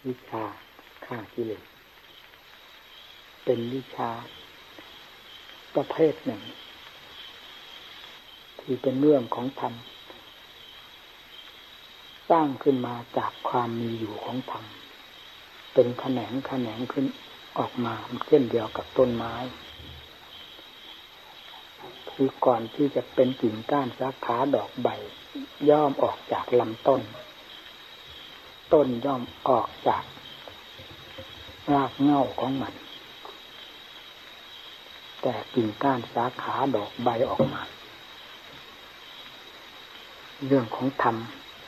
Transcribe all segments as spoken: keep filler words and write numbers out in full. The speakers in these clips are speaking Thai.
วิชาฆ่ากิเลสเป็นวิชาประเภทหนึ่งที่เป็นเรื่องของธรรมสร้างขึ้นมาจากความมีอยู่ของธรรมเป็นแขนงแขนงขึ้นออกมาเช่นเดียวกับต้นไม้คือก่อนที่จะเป็นกิ่งก้านสาขาดอกใบย่อมออกจากลำต้นต้นย่อมออกจากรากเหง้าของมันแต่กิ่งก้านสาขาดอกใบออกมาเรื่องของธรรม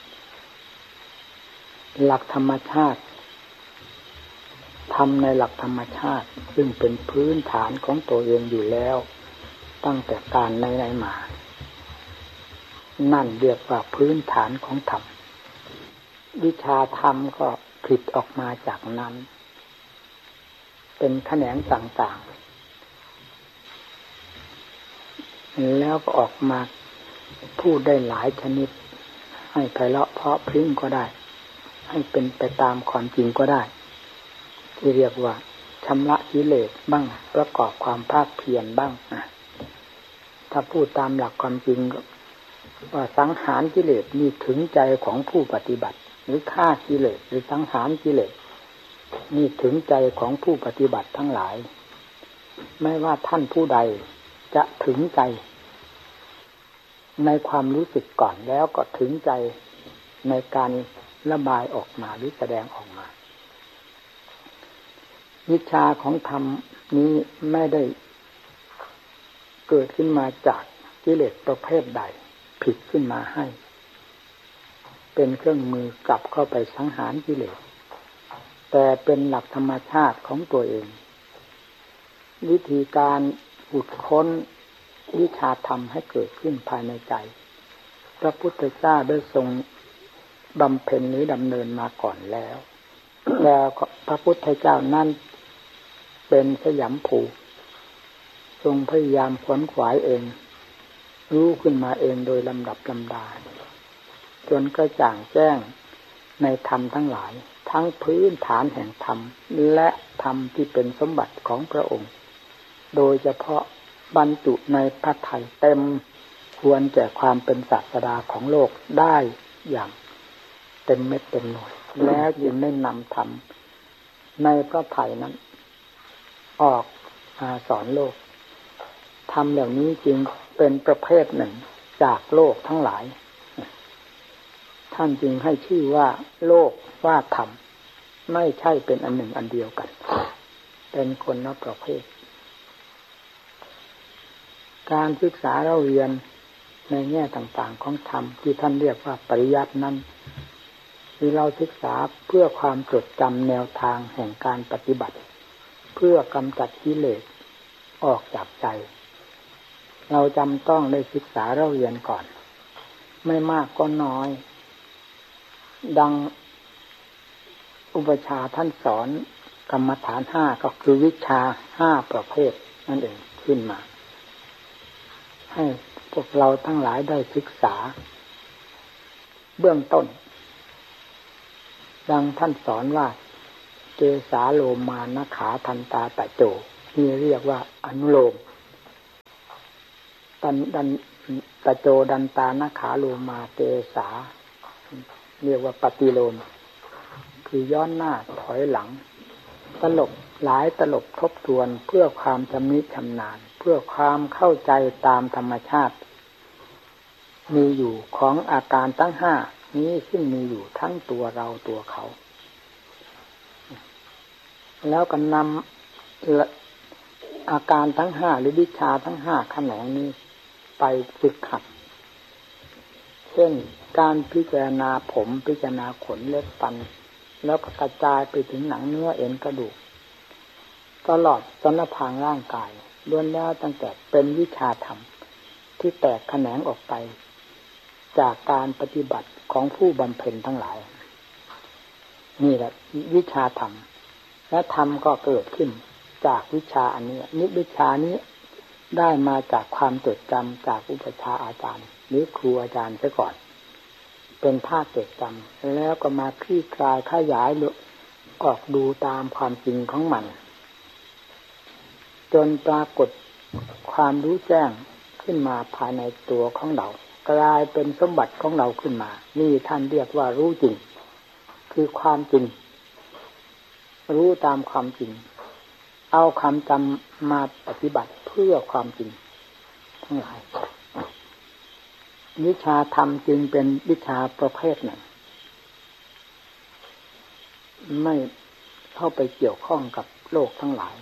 หลักธรรมชาติธรรมในหลักธรรมชาติซึ่งเป็นพื้นฐานของตัวเองอยู่แล้วตั้งแต่การไหนๆมานั่นเรียกว่าพื้นฐานของธรรมวิชาธรรมก็ผลิตออกมาจากนั้นเป็นแขนงต่างๆแล้วก็ออกมาพูดได้หลายชนิดให้ไพเราะเพราะพริ้งก็ได้ให้เป็นไปตามความจริงก็ได้ที่เรียกว่าชำระกิเลสบ้างประกอบความภาคเพียรบ้างถ้าพูดตามหลักความจริงว่าสังหารกิเลสนี่ถึงใจของผู้ปฏิบัติหรือฆ่ากิเลสหรือสังหารกิเลสนี่ถึงใจของผู้ปฏิบัติทั้งหลายไม่ว่าท่านผู้ใดจะถึงใจในความรู้สึกก่อนแล้วก็ถึงใจในการระบายออกมาหรือแสดงออกมาวิชาของธรรมนี้ไม่ได้เกิดขึ้นมาจากกิเลสประเภทใดผิดขึ้นมาให้เป็นเครื่องมือกลับเข้าไปสังหารกิเลสแต่เป็นหลักธรรมชาติของตัวเองวิธีการอุดค้นวิชาธรรมให้เกิดขึ้นภายในใจพระพุทธเจ้าได้ทรงบำเพ็ญหรือดำเนินมาก่อนแล้วแล้วพระพุทธเจ้านั่นเป็นสยามภูทรงพยายามขวนขวายเองรู้ขึ้นมาเองโดยลำดับลำดาจนกระจ่างแจ้งในธรรมทั้งหลายทั้งพื้นฐานแห่งธรรมและธรรมที่เป็นสมบัติของพระองค์โดยเฉพาะบรรจุในพระทัยเต็มควรแก่ความเป็นศาสดาของโลกได้อย่างเต็มเม็ดเต็มหน่วยแล้วจึงได้นำธรรมในพระทัยนั้นออกมาสอนโลกธรรมเหล่านี้จึงเป็นประเภทหนึ่งจากโลกทั้งหลายท่านจึงให้ชื่อว่าโลกว่าธรรมไม่ใช่เป็นอันหนึ่งอันเดียวกันเป็นคนละประเภทการศึกษาเราเรียนในแง่ต่างๆของธรรมที่ท่านเรียกว่าปริยัตินั้นคือเราศึกษาเพื่อความจดจำแนวทางแห่งการปฏิบัติเพื่อกำจัดกิเลสออกจากใจเราจำต้องได้ศึกษาเราเรียนก่อนไม่มากก็น้อยดังอุปชาท่านสอนกรรมฐานห้าก็คือวิชาห้าประเภทนั่นเองขึ้นมาให้พวกเราทั้งหลายได้ศึกษาเบื้องต้นดังท่านสอนว่าเกสาโลมานะขาทันตาตะโจนี่เรียกว่าอนุโลมตันดันตะโจดันตานะขาโลมาเกสาเรียกว่าปฏิโลมคือย้อนหน้าถอยหลังตลบหลายตลบทบทวนเพื่อความชำนิชำนาญเพื่อความเข้าใจตามธรรมชาติมีอยู่ของอาการทั้งห้านี้ซึ่งมีอยู่ทั้งตัวเราตัวเขาแล้วก็นำอาการทั้งห้าหรือวิชาทั้งห้าแขนงนี้ไปฝึกหัดเช่นการพิจารณาผมพิจารณาขนเล็บฟันแล้วก็กระจายไปถึงหนังเนื้อเอ็นกระดูกตลอดสารพางร่างกายล้วนแล้วตั้งแต่เป็นวิชาธรรมที่แตกแขนงออกไปจากการปฏิบัติของผู้บำเพ็ญทั้งหลายนี่แหละวิชาธรรมและธรรมก็เกิดขึ้นจากวิชาอันนี้นิวิชานี้ได้มาจากความจดจำจากอุปชาอาจารย์หรือครูอาจารย์ซะก่อนเป็นภาคจดจำแล้วก็มาคลี่คลายขยายออกดูตามความจริงของมันจนปรากฏความรู้แจ้งขึ้นมาภายในตัวของเรากลายเป็นสมบัติของเราขึ้นมานี่ท่านเรียกว่ารู้จริงคือความจริงรู้ตามความจริงเอาความจำมาปฏิบัติเพื่อความจริงทั้งหลายวิชาธรรมจึงเป็นวิชาประเภทหนึ่งไม่เข้าไปเกี่ยวข้องกับโลกทั้งหลาย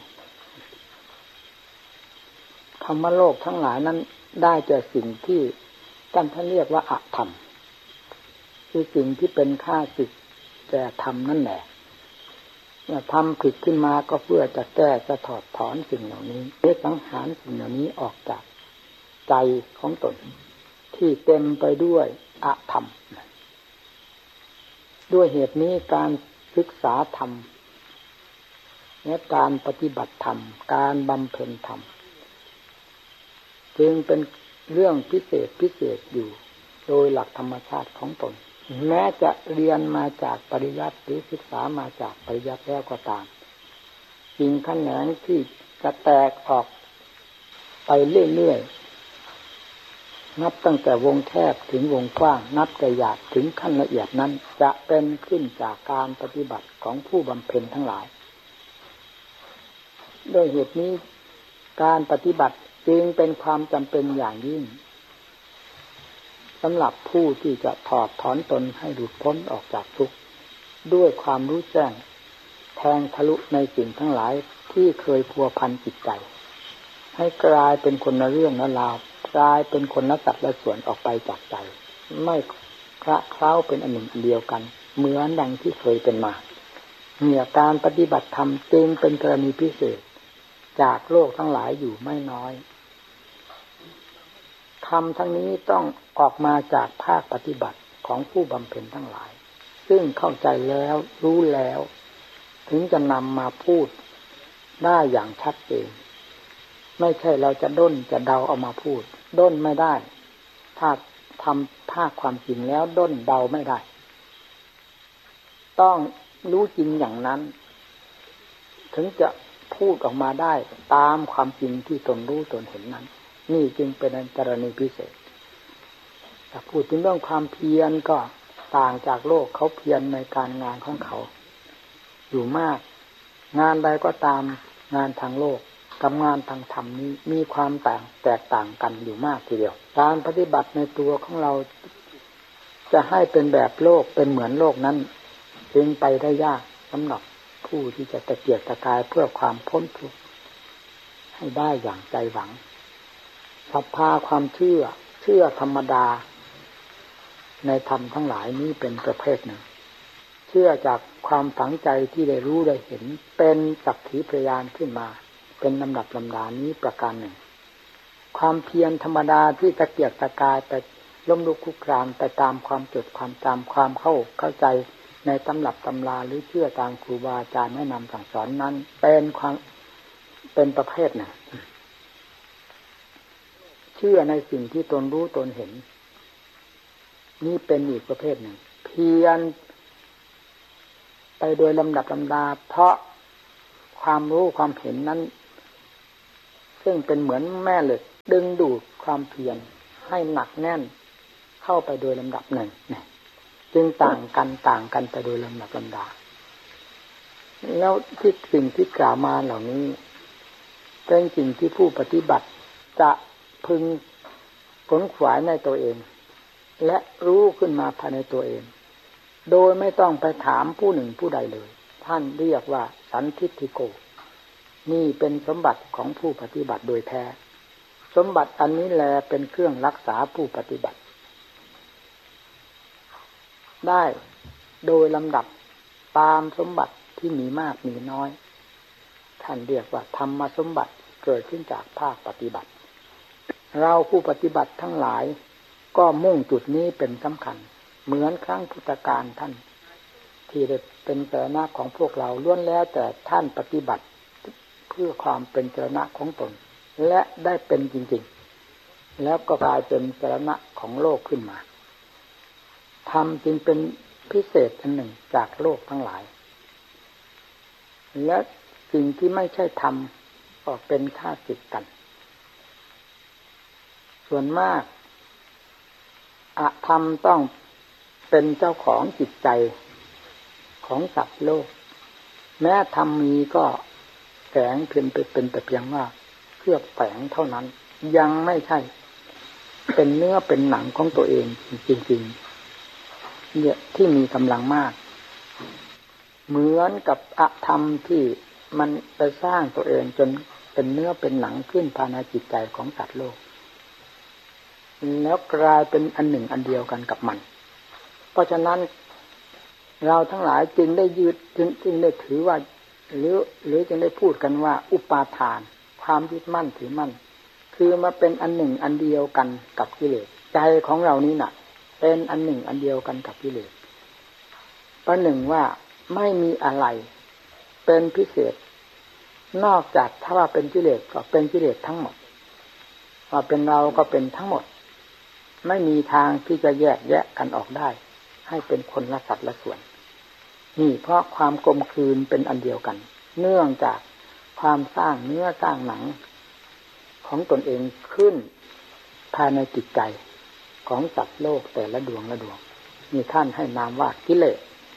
คำว่าโลกทั้งหลายนั้นได้จากสิ่งที่ท่านท่านเรียกว่าอธรรมคือสิ่งที่เป็นข้าศึกแก่ธรรมนั่นแหละเมื่อทำผิดขึ้นมาก็เพื่อจะแก้จะถอดถอนสิ่งเหล่านี้เพื่อสังหารสิ่งเหล่านี้ออกจากใจของตนที่เต็มไปด้วยอธรรมด้วยเหตุนี้การศึกษาธรรมและการปฏิบัติธรรมการบำเพ็ญธรรมจึงเป็นเรื่องพิเศษพิเศษอยู่โดยหลักธรรมชาติของตนแม้จะเรียนมาจากปริยัติหรือศึกษามาจากปริยัติแล้วก็ตามสิ่งแขนงที่จะแตกออกไปเรื่อยๆนับตั้งแต่วงแคบถึงวงกว้างนับแต่หยาบถึงขั้นละเอียดนั้นจะเป็นขึ้นจากการปฏิบัติของผู้บำเพ็ญทั้งหลายโดยเหตุนี้การปฏิบัติจึงเป็นความจำเป็นอย่างยิ่งสำหรับผู้ที่จะถอดถอนตนให้หลุดพ้นออกจากทุกข์ด้วยความรู้แจ้งแทงทะลุในสิ่งทั้งหลายที่เคยพัวพันจิตใจให้กลายเป็นคนละเรื่องละราวกลายเป็นคนละสัดละส่วนออกไปจากใจไม่คละเคล้าเป็นอันหนึ่งเดียวกันเหมือนดังที่เคยเป็นมาเนี่ยการปฏิบัติธรรมจึงเป็นกรณีพิเศษจากโลกทั้งหลายอยู่ไม่น้อยธรรมทั้งนี้ต้องออกมาจากภาคปฏิบัติของผู้บำเพ็ญทั้งหลายซึ่งเข้าใจแล้วรู้แล้วถึงจะนำมาพูดได้อย่างชัดเจนไม่ใช่เราจะด้นจะเดาเอามาพูดด้นไม่ได้ถ้าทำภาคความจริงแล้วด้นเดาไม่ได้ต้องรู้จริงอย่างนั้นถึงจะพูดออกมาได้ตามความจริงที่ตนรู้ตนเห็นนั้นนี่จึงเป็นกรณีพิเศษถ้าพูดถึงเรื่องความเพียรก็ต่างจากโลกเขาเพียรในการงานของเขาอยู่มากงานใดก็ตามงานทางโลกกับงานทางธรรมนี้มีความต่างแตกต่างกันอยู่มากทีเดียวการปฏิบัติในตัวของเราจะให้เป็นแบบโลกเป็นเหมือนโลกนั้นจึงไปได้ยากสำหรับผู้ที่จะตะเกียกตะกายเพื่อความพ้นทุกข์ให้ได้อย่างใจหวังศรัทธาความเชื่อเชื่อธรรมดาในธรรมทั้งหลายนี้เป็นประเภทหนึ่งเชื่อจากความฝังใจที่ได้รู้ได้เห็นเป็นสักขีพยานขึ้นมาเป็นลำดับลำดานี้ประการหนึ่งความเพียรธรรมดาที่ตะเกียกตะกายไปล้มลุกคลุกคลานไปตามความจดความจำความเข้าเข้าใจในตำรับตำราหรือเชื่อตามครูบาอาจารย์แนะนำสั่งสอนนั้นเป็นความเป็นประเภทหนึ่งเชื่อในสิ่งที่ตนรู้ตนเห็นนี่เป็นอีกประเภทหนึ่งเพียรไปโดยลำดับลำดาเพราะความรู้ความเห็นนั้นซึ่งเป็นเหมือนแม่เหล็กดึงดูดความเพียรให้หนักแน่นเข้าไปโดยลำดับหนึ่งจึงต่างกันต่างกันไปโดยลำดับลำดาแล้วที่สิ่งที่กล่าวมาเหล่านี้เป็นสิ่งที่ผู้ปฏิบัติจะพึงขนขวายในตัวเองและรู้ขึ้นมาภายในตัวเองโดยไม่ต้องไปถามผู้หนึ่งผู้ใดเลยท่านเรียกว่าสันทิฏฐิโกนี่เป็นสมบัติของผู้ปฏิบัติโดยแท้สมบัติอันนี้แลเป็นเครื่องรักษาผู้ปฏิบัติได้โดยลำดับตามสมบัติที่มีมากมีน้อยท่านเรียกว่าธรรมสมบัติเกิดขึ้นจากภาคปฏิบัติเราผู้ปฏิบัติทั้งหลายก็มุ่งจุดนี้เป็นสำคัญเหมือนครั้งพุทธกาลท่านที่ได้เป็นเจรณะของพวกเราล้วนแล้วแต่ท่านปฏิบัติเพื่อความเป็นเจรณะของตนและได้เป็นจริงๆแล้วก็กลายเป็นเจรณะของโลกขึ้นมาธรรมจึงเป็นพิเศษอันหนึ่งจากโลกทั้งหลายและสิ่งที่ไม่ใช่ธรรมก็เป็นข้าศึกกันส่วนมากอธรรมต้องเป็นเจ้าของจิตใจของสัตว์โลกแม้ธรรมมีก็แฝงเพียงเป็นแต่เพียงว่าเคลือบแฝงเท่านั้นยังไม่ใช่เป็นเนื้อเป็นหนังของตัวเองจริงๆเนี่ยที่มีกำลังมากเหมือนกับอธรรมที่มันไปสร้างตัวเองจนเป็นเนื้อเป็นหนังขึ้นภายในจิตใจของสัตว์โลกแล้วกลายเป็นอันหนึ่งอันเดียวกันกับมันเพราะฉะนั้นเราทั้งหลายจึงได้ยึดจึงจึงได้ถือว่าหรือหรือจึงได้พูดกันว่าอุปาทานความยึดมั่นถือมั่นคือมาเป็นอันหนึ่งอันเดียวกันกับกิเลสใจของเรานี้น่ะเป็นอันหนึ่งอันเดียวกันกับกิเลสประหนึ่งว่าไม่มีอะไรเป็นพิเศษนอกจากถ้าว่าเป็นกิเลสก็เป็นกิเลสทั้งหมดว่าเป็นเราก็เป็นทั้งหมดไม่มีทางที่จะแยกแยะกันออกได้ให้เป็นคนละสัตว์ละส่วนนี่เพราะความกลมกลืนเป็นอันเดียวกันเนื่องจากความสร้างเนื้อสร้างหนังของตนเองขึ้นภายในจิตใจของสัตว์โลกแต่ละดวงละดวงมีท่านให้นามว่ากิเลส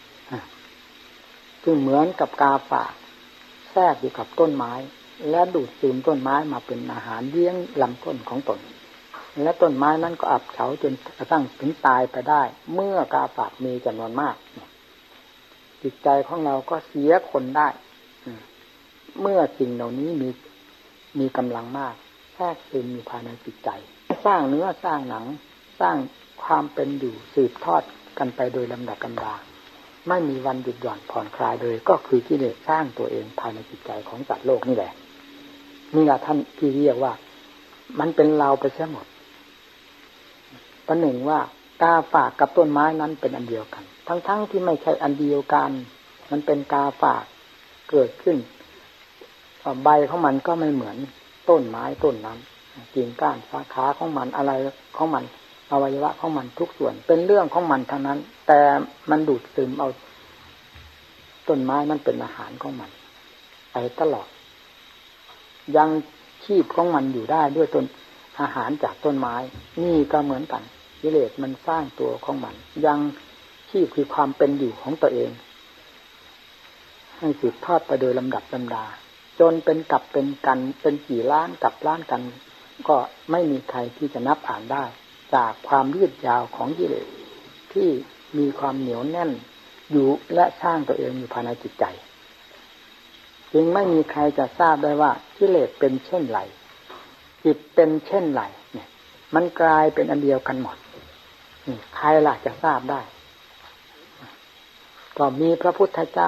ซึ่งเหมือนกับกาฝากแทรกอยู่กับต้นไม้และดูดซึมต้นไม้มาเป็นอาหารเลี้ยงลำต้นของตนและต้นไม้นั้นก็อับเฉาจนกระทั่งถึงตายไปได้เมื่อกาฝากมีจำนวนมากจิตใจของเราก็เสียคนได้เมื่อสิ่งเหล่านี้มีมีกำลังมากแทรกซึมอยู่ภายในจิตใจสร้างเนื้อสร้างหนังสร้างความเป็นอยู่สืบทอดกันไปโดยลำดับลำดาไม่มีวันหยุดหย่อนผ่อนคลายเลยก็คือกิเลสสร้างตัวเองภายในจิตใจของสัตว์โลกนี่แหละนี่แหละท่านที่เรียกว่ามันเป็นเราไปเสียหมดประหนึ่งว่ากาฝากกับต้นไม้นั้นเป็นอันเดียวกันทั้งๆ ท, ที่ไม่ใช่อันเดียวกันมันเป็นกาฝากเกิดขึ้นใบของมันก็ไม่เหมือนต้นไม้ต้นนั้นกิ่งก้านสาขาของมันอะไรของมันอวัยวะของมันทุกส่วนเป็นเรื่องของมันทั้งนั้นแต่มันดูดซึมเอาต้นไม้นั้นเป็นอาหารของมันไปตลอดยังชีพของมันอยู่ได้ด้วยต้นอาหารจากต้นไม้นี่ก็เหมือนกันกิเลสมันสร้างตัวของมันยังชีพคือความเป็นอยู่ของตัวเองให้สืบทอดไปโดยลำดับลำดาจนเป็นกับเป็นกันเป็นกี่ล้านกับล้านกันก็ไม่มีใครที่จะนับอ่านได้จากความยืดยาวของกิเลสที่มีความเหนียวแน่นอยู่และสร้างตัวเองอยู่ภายในจิตใจจึงไม่มีใครจะทราบได้ว่ากิเลสเป็นเช่นไรจิตเป็นเช่นไรเนี่ยมันกลายเป็นอันเดียวกันหมดใครล่ะจะทราบได้ก็มีพระพุทธเจ้า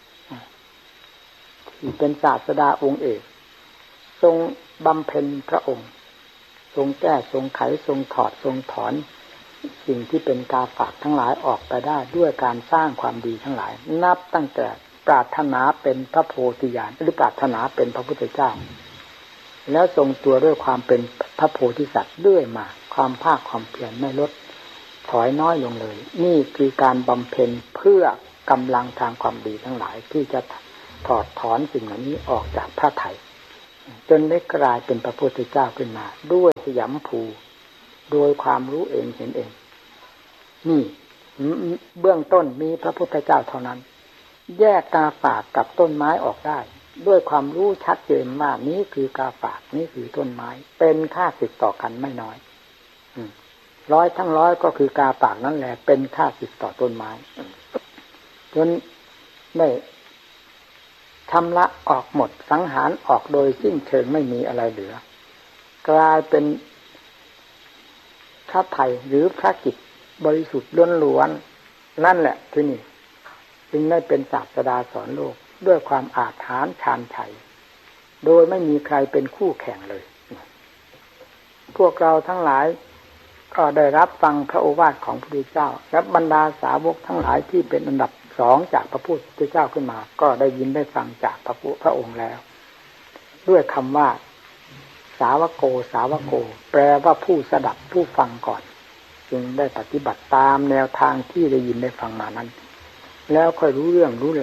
ที่เป็นศาสดาองค์เอกทรงบำเพ็ญพระองค์ทรงแก้ทรงไขทรงถอดทรงถอนสิ่งที่เป็นกาฝากทั้งหลายออกไปได้ด้วยการสร้างความดีทั้งหลายนับตั้งแต่ปรารถนาเป็นพระโพธิญาณหรือปรารถนาเป็นพระพุทธเจ้าแล้วทรงตัวด้วยความเป็นพระโพธิสัตว์เรื่อยมาความภาคความเพียรไม่ลดถอยน้อยลงเลยนี่คือการบำเพ็ญเพื่อกำลังทางความดีทั้งหลายที่จะถอดถอนสิ่งเหล่านี้ออกจากพระทัยจนได้กลายเป็นพระพุทธเจ้าขึ้นมาด้วยสยามภูโดยความรู้เองเห็นเองนี่เบื้องต้นมีพระพุทธเจ้าเท่านั้นแยกกาฝากกับต้นไม้ออกได้ด้วยความรู้ชัดเจนว่านี้คือกาฝากนี้คือต้นไม้เป็นค่าศึกต่อกันไม่น้อยร้อยทั้งร้อยก็คือกาฝากนั่นแหละเป็นค่าศึกต่อต้นไม้จนได้ชำระออกหมดสังหารออกโดยสิ้นเชิงไม่มีอะไรเหลือกลายเป็นพระไถ่หรือพระจิตบริสุทธิ์ล้วนๆนั่นแหละที่นี่จึงได้เป็นศาสดาสอนโลกด้วยความอาถรรพ์ชาญชัยโดยไม่มีใครเป็นคู่แข่งเลยพวกเราทั้งหลายก็ได้รับฟังพระโอวาทของพระพุทธเจ้าและบรรดาสาวกทั้งหลายที่เป็นอันดับสองจากพระพุทธเจ้าขึ้นมาก็ได้ยินได้ฟังจากพระพระองค์แล้วด้วยคำว่าสาวโกสาวโกแปลว่าผู้สดับผู้ฟังก่อนจึงได้ปฏิบัติตามแนวทางที่ได้ยินได้ฟังมานั้นแล้วค่อยรู้เรื่องรู้ราว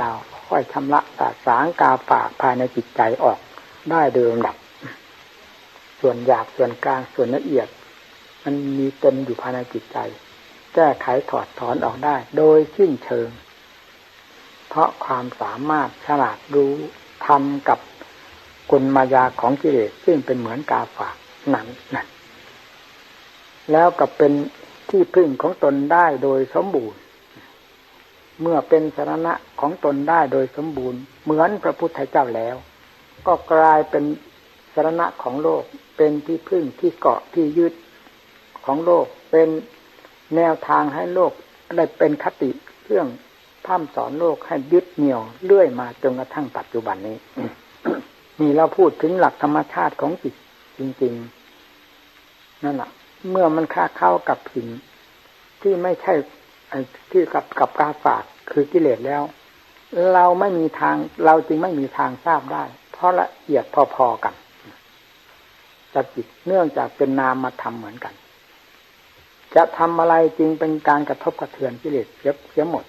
ค่อยๆชำระสาสางกาฝากภายในจิตใจออกได้โดยลำดับส่วนหยาบส่วนกลางส่วนละเอียดมันมีเต็มอยู่ภายในจิตใจแก้ไขถอดถอนออกได้โดยสิ้นเชิงเพราะความสามารถฉลาดรู้ทำกับกลมายาของกิเลสซึ่งเป็นเหมือนกาฝากนั้นนั่นแล้วก็เป็นที่พึ่งของตนได้โดยสมบูรณ์เมื่อเป็นสรณะของตนได้โดยสมบูรณ์เหมือนพระพุทธเจ้าแล้วก็กลายเป็นสรณะของโลกเป็นที่พึ่งที่เกาะที่ยึดของโลกเป็นแนวทางให้โลกได้เป็นคติเครื่องพร่ำสอนโลกให้ยึดเหนี่ยวเรื่อยมาจนกระทั่งปัจจุบันนี้ นี่เราพูดถึงหลักธรรมชาติของจิตจริงๆนั่นแหละเมื่อมันค่าเข้ากับสิ่งที่ไม่ใช่ที่กับกับกาฝากคือกิเลสแล้วเราไม่มีทางเราจึงไม่มีทางทราบได้เพราะละเอียดพอๆกันจับจิตเนื่องจากเป็นนามธรรมเหมือนกันจะทำอะไรจึงเป็นการกระทบกระเทือนกิเลสเสียเสียหมด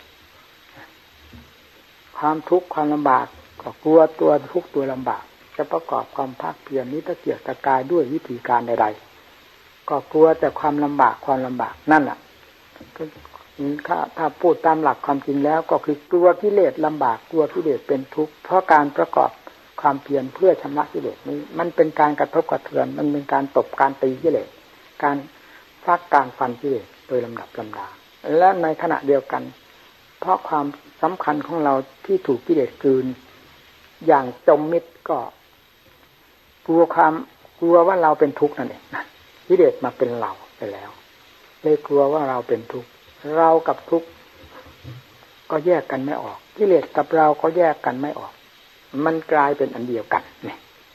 ความทุกข์ความลำบากก็กลัวตัวทุกข์ตัวลำบากจะประกอบความภาคเพียรนี้ตะเกียกตะกายด้วยวิธีการใดๆก็กลัวแต่ความลำบากความลำบากนั่นแหละถ้าถ้าพูดตามหลักความจริงแล้วก็คือกลัวกิเลสลำบากกลัวกิเลสเป็นทุกข์เพราะการประกอบความเพียรเพื่อชำระกิเลสนี้มันเป็นการกระทบกระเทือนมันเป็นการตบการตีกิเลสการฟักการฟันกิเลสโดยลำดับลำดาและในขณะเดียวกันเพราะความสำคัญของเราที่ถูกกิเลสกลืนอย่างจมมิดก็กลัวความกลัวว่าเราเป็นทุกข์นั่นเองกิเลสมาเป็นเราไปแล้วเลยกลัวว่าเราเป็นทุกข์เรากับทุกข์ก็แยกกันไม่ออกกิเลสกับเราก็แยกกันไม่ออกมันกลายเป็นอันเดียวกันเนี่ย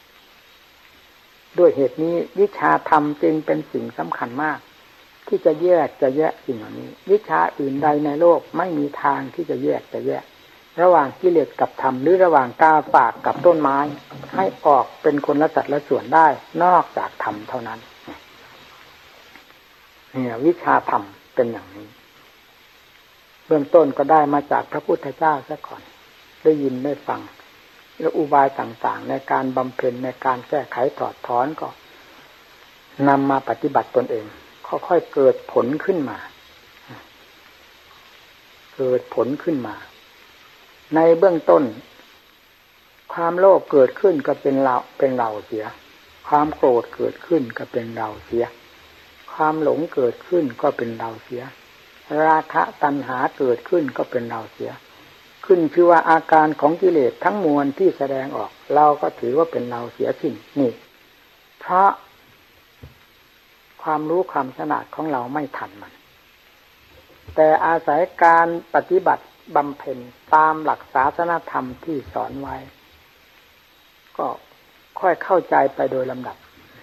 ด้วยเหตุนี้วิชาธรรมจึงเป็นสิ่งสำคัญมากที่จะแยกจะแยกสิ่งเหล่านี้วิชาอื่นใดในโลกไม่มีทางที่จะแยกจะแยกระหว่างกิเลสกับธรรมหรือระหว่างกาฝากกับต้นไม้ให้ออกเป็นคนละสัดละส่วนได้นอกจากธรรมเท่านั้นเนี่ยวิชาธรรมเป็นอย่างนี้เบื้องต้นก็ได้มาจากพระพุทธเจ้าซะก่อนได้ยินได้ฟังและอุบายต่างๆในการบำเพ็ญในการแก้ไขถอดถอนก็นำมาปฏิบัติตนเองค่อยๆเกิดผลขึ้นมาเกิดผลขึ้นมาในเบื้องต้นความโลภเกิดขึ้นก็เป็นเราเป็นเราเสียความโกรธเกิดขึ้นก็เป็นเราเสียความหลงเกิดขึ้นก็เป็นเราเสียราคะตัณหาเกิดขึ้นก็เป็นเราเสียขึ้นชื่อว่าอาการของกิเลสทั้งมวลที่แสดงออกเราก็ถือว่าเป็นเราเสียสิ้นนี่เพราะความรู้ความฉลาดของเราไม่ทันมันแต่อาศัยการปฏิบัติบำเพ็ญตามหลักศาสนธรรมที่สอนไว้ก็ค่อยเข้าใจไปโดยลำดับ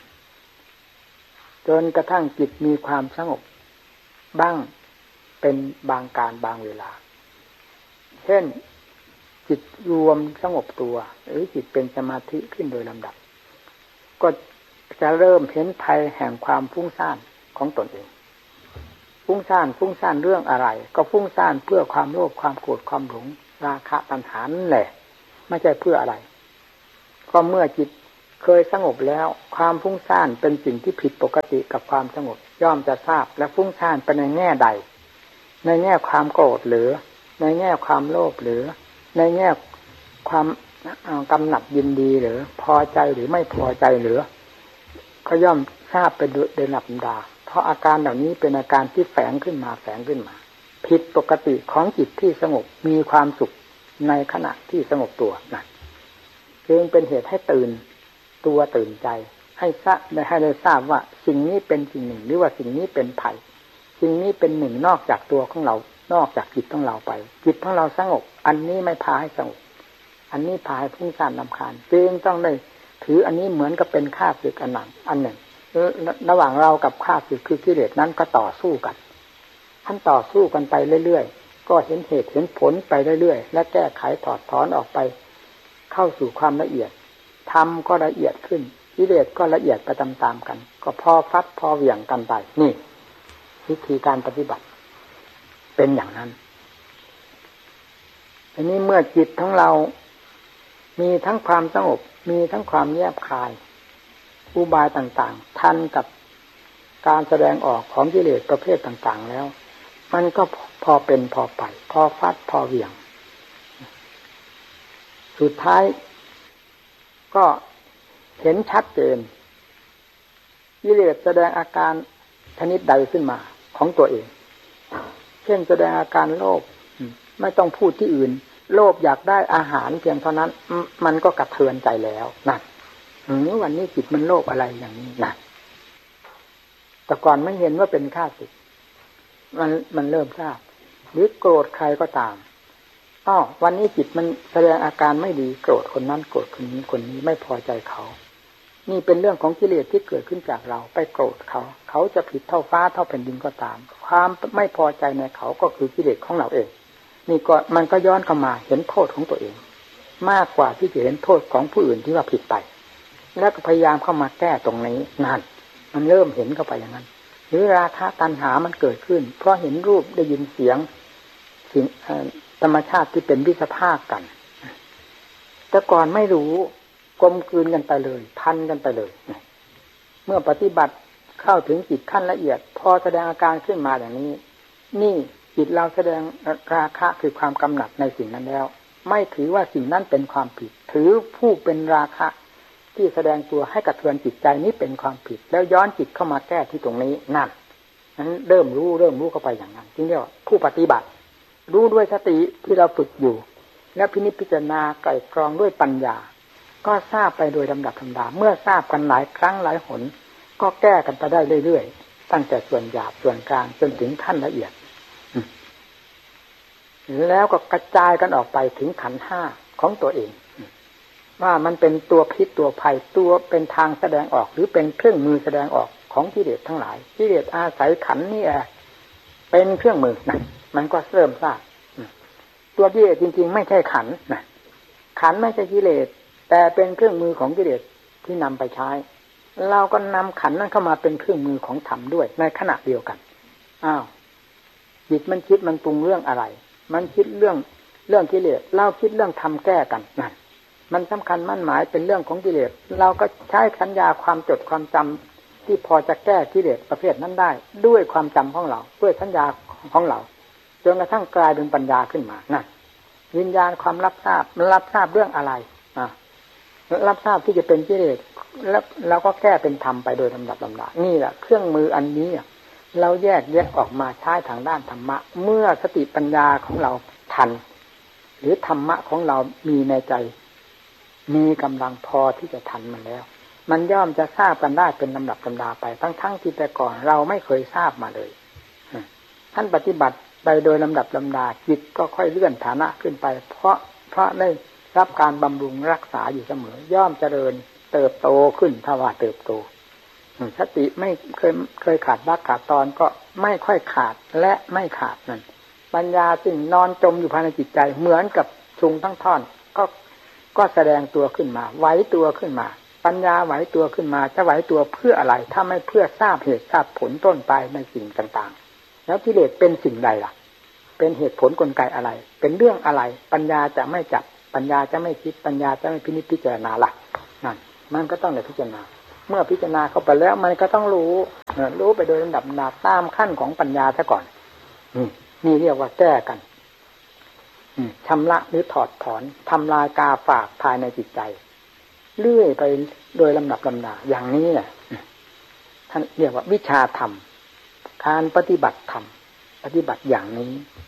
จนกระทั่งจิตมีความสงบบ้างเป็นบางการบางเวลาเช่นจิตรวมสงบตัวหรือจิตเป็นสมาธิขึ้นโดยลำดับก็จะเริ่มเห็นภัยแห่งความฟุ้งซ่านของตนเองฟุ้งซ่านฟุ้งซ่านเรื่องอะไรก็ฟุ้งซ่านเพื่อความโลภความโกรธความหลงราคะตัณหานั่นแหละไม่ใช่เพื่ออะไรก็เมื่อจิตเคยสงบแล้วความฟุ้งซ่านเป็นสิ่งที่ผิดปกติกับความสงบย่อมจะทราบและฟุ้งซ่านไปในแง่ใดในแง่ความโกรธหรือในแง่ความโลภหรือในแง่ความกำหนัดยินดีหรือพอใจหรือไม่พอใจหรือก็ย่อมทราบไปโดยลำดับเพราะอาการเหล่านี้เป็นอาการที่แฝงขึ้นมาแฝงขึ้นมาผิดปกติของจิตที่สงบมีความสุขในขณะที่สงบตัวนั่นจึงเป็นเหตุให้ตื่นตัวตื่นใจให้ทราบให้ได้ทราบว่าสิ่งนี้เป็นสิ่งหนึ่งหรือว่าสิ่งนี้เป็นภัยสิ่งนี้เป็นหนึ่งนอกจากตัวของเรานอกจากจิตของเราไปจิตของเราสงบอันนี้ไม่พาให้สงบอันนี้พาให้ฟุ้งซ่านรำคาญจึงต้องได้ถืออันนี้เหมือนกับเป็นข้าศึกอันหนึ่งอันหนึ่งระหว่างเรากับข้าศึกคือกิเลสนั้นก็ต่อสู้กันท่านต่อสู้กันไปเรื่อยๆก็เห็นเหตุเห็นผลไปเรื่อยๆและแก้ไขถอดถอนออกไปเข้าสู่ความละเอียดธรรมก็ละเอียดขึ้นกิเลสก็ละเอียดไปตามๆกันก็พอฟัดพอเหวี่ยงกันไปนี่วิธีการปฏิบัติเป็นอย่างนั้นอันนี้เมื่อจิตของเรามีทั้งความสงบมีทั้งความแยบคายอุบายต่างๆทันกับการแสดงออกของกิเลสประเภทต่างๆแล้วมันก็พอเป็นพอไปพอฟัดพอเหวี่ยงสุดท้ายก็เห็นชัดเจนกิเลสแสดงอาการชนิดใดขึ้นมาของตัวเองเช่นแสดงอาการโลภไม่ต้องพูดที่อื่นโลภอยากได้อาหารเพียงเท่านั้นมันก็กระเทือนใจแล้วนั่นนี่วันนี้จิตมันโลภอะไรอย่างนี้นั่นแต่ก่อนไม่เห็นว่าเป็นข้าศึกมันมันเริ่มทราบหรือโกรธใครก็ตามอ้อวันนี้จิตมันแสดงอาการไม่ดีโกรธคนนั้นโกรธคนนี้คนนี้ไม่พอใจเขานี่เป็นเรื่องของกิเลสที่เกิดขึ้นจากเราไปโกรธเขาเขาจะผิดเท่าฟ้าเท่าแผ่นดินก็ตามความไม่พอใจในเขาก็คือกิเลสของเราเองนี่ก็มันก็ย้อนเข้ามาเห็นโทษของตัวเองมากกว่าที่จะเห็นโทษของผู้อื่นที่ว่าผิดไปแล้วก็พยายามเข้ามาแก้ตรงนี้นั่นมันเริ่มเห็นเข้าไปอย่างนั้นหรือราคะตัณหามันเกิดขึ้นเพราะเห็นรูปได้ยินเสียงสิ่งธรรมชาติที่เป็นวิสภาคกันแต่ก่อนไม่รู้กลมกลืนกันไปเลยพันกันไปเลยเมื่อปฏิบัติเข้าถึงจิตขั้นละเอียดพอแสดงอาการขึ้นมาอย่างนี้นี่จิตเราแสดงราคะคือความกำหนัดในสิ่งนั้นแล้วไม่ถือว่าสิ่งนั้นเป็นความผิดถือผู้เป็นราคะที่แสดงตัวให้กระเทือนจิตใจนี้เป็นความผิดแล้วย้อนจิตเข้ามาแก้ที่ตรงนี้นั่นนั้นเริ่มรู้เริ่มรู้เข้าไปอย่างนั้นจึงเรียกว่าผู้ปฏิบัติรู้ด้วยสติที่เราฝึกอยู่แล้วพินิจพิจารณาไกล่กรองด้วยปัญญาก็ทราบไปโดยลำดับลำดาเมื่อทราบกันหลายครั้งหลายหนก็แก้กันไปได้เรื่อยๆตั้งแต่ส่วนหยาบส่วนกลางจนถึงขั้นละเอียดแล้วก็กระจายกันออกไปถึงขันธ์ห้าของตัวเองว่ามันเป็นตัวพิษตัวภัยตัวเป็นทางแสดงออกหรือเป็นเครื่องมือแสดงออกของกิเลสทั้งหลายกิเลสอาศัยขันธ์นี่แหละเป็นเครื่องมือนั่นมันก็เริ่มทราบตัวกิเลสจริงๆไม่ใช่ขันธ์นะขันธ์ไม่ใช่กิเลสแต่เป็นเครื่องมือของกิเลสที่นำไปใช้เราก็นำขันธ์นั้นเข้ามาเป็นเครื่องมือของธรรมด้วยในขณะเดียวกันอ้าวจิตมันคิดมันปรุงเรื่องอะไรมันคิดเรื่องเรื่องกิเลสเราคิดเรื่องทำแก้กันนั่นมันสำคัญมั่นหมายเป็นเรื่องของกิเลสเราก็ใช้สัญญาความจดความจำที่พอจะแก้กิเลสประเภทนั้นได้ด้วยความจำของเราด้วยสัญญาของเราจนกระทั่งกลายเป็นปัญญาขึ้นมานั่นวิญญาณความรับทราบมันรับทราบเรื่องอะไรอ่ะรับทราบที่จะเป็นกิเลสแล้วเราก็แก้เป็นธรรมไปโดยลำดับลำดับนี่แหละเครื่องมืออันนี้เราแยกแยกออกมาใช้ทางด้านธรรมะเมื่อสติปัญญาของเราทันหรือธรรมะของเรามีในใจมีกำลังพอที่จะทันมันแล้วมันย่อมจะทราบกันได้เป็นลำดับลำดาไปทั้งๆที่แต่ก่อนเราไม่เคยทราบมาเลยท่านปฏิบัติไปโดยลำดับลำดาจิตก็ค่อยเลื่อนฐานะขึ้นไปเพราะเพราะได้รับการบำรุงรักษาอยู่เสมอย่อมเจริญเติบโตขึ้นถ้าว่าเติบโตสติไม่เคยเคยขาดบ้าขาดตอนก็ไม่ค่อยขาดและไม่ขาดนั่นปัญญาซึ่งนอนจมอยู่ภายในจิตใจเหมือนกับชุงทั้งท่อนก็ก็แสดงตัวขึ้นมาไหวตัวขึ้นมาปัญญาไหวตัวขึ้นมาจะไหวตัวเพื่ออะไรถ้าไม่เพื่อทราบเหตุทราบผลต้นปลายในสิ่งต่างๆแล้วกิเลสเป็นสิ่งใดล่ะเป็นเหตุผลกลไกอะไรเป็นเรื่องอะไรปัญญาจะไม่จับปัญญาจะไม่คิดปัญญาจะไม่พินิจพิจารณาล่ะนั่นมันก็ต้องได้พิจารณาเมื่อพิจารณาเข้าไปแล้วมันก็ต้องรู้รู้ไปโดยลำดับลำดับตามขั้นของปัญญาซะก่อนนี่เรียกว่าแก้กันชำระหรือถอดถอนทำลายกาฝากภายในจิตใจเรื่อยไปโดยลำดับลำดาอย่างนี้เนี่ยท่านเรียกว่าวิชาธรรมการปฏิบัติธรรมปฏิบัติอย่างนี้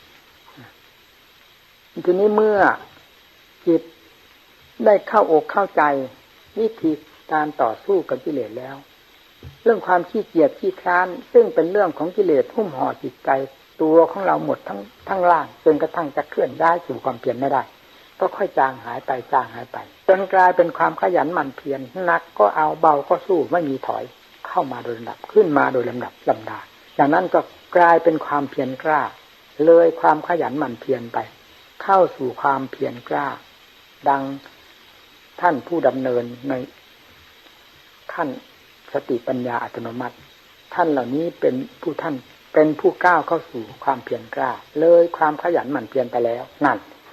ทีนี้เมื่อจิตได้เข้าอกเข้าใจวิธีการต่อสู้กับกิเลสแล้วเรื่องความขี้เกียจขี้คร้านซึ่งเป็นเรื่องของกิเลสหุ้มห่อจิตใจตัวของเราหมดทั้งทั้งล่างจนกระทั่งจะเคลื่อนย้ายสู่ความเพียรไม่ได้ก็ค่อยจางหายไปจางหายไปจนกลายเป็นความขยันหมั่นเพียรหนักก็เอาเบาก็สู้ไม่มีถอยเข้ามาโดยลำดับขึ้นมาโดยลำดับลำดาจากนั้นก็กลายเป็นความเพียรกล้าเลยความขยันหมั่นเพียรไปเข้าสู่ความเพียรกล้าดังท่านผู้ดำเนินในขั้นสติปัญญาอัตโนมัติท่านเหล่านี้เป็นผู้ท่านเป็นผู้ก้าวเข้าสู่ความเพียรกล้าเลยความขยันหมั่นเพียรไปแล้วนั่น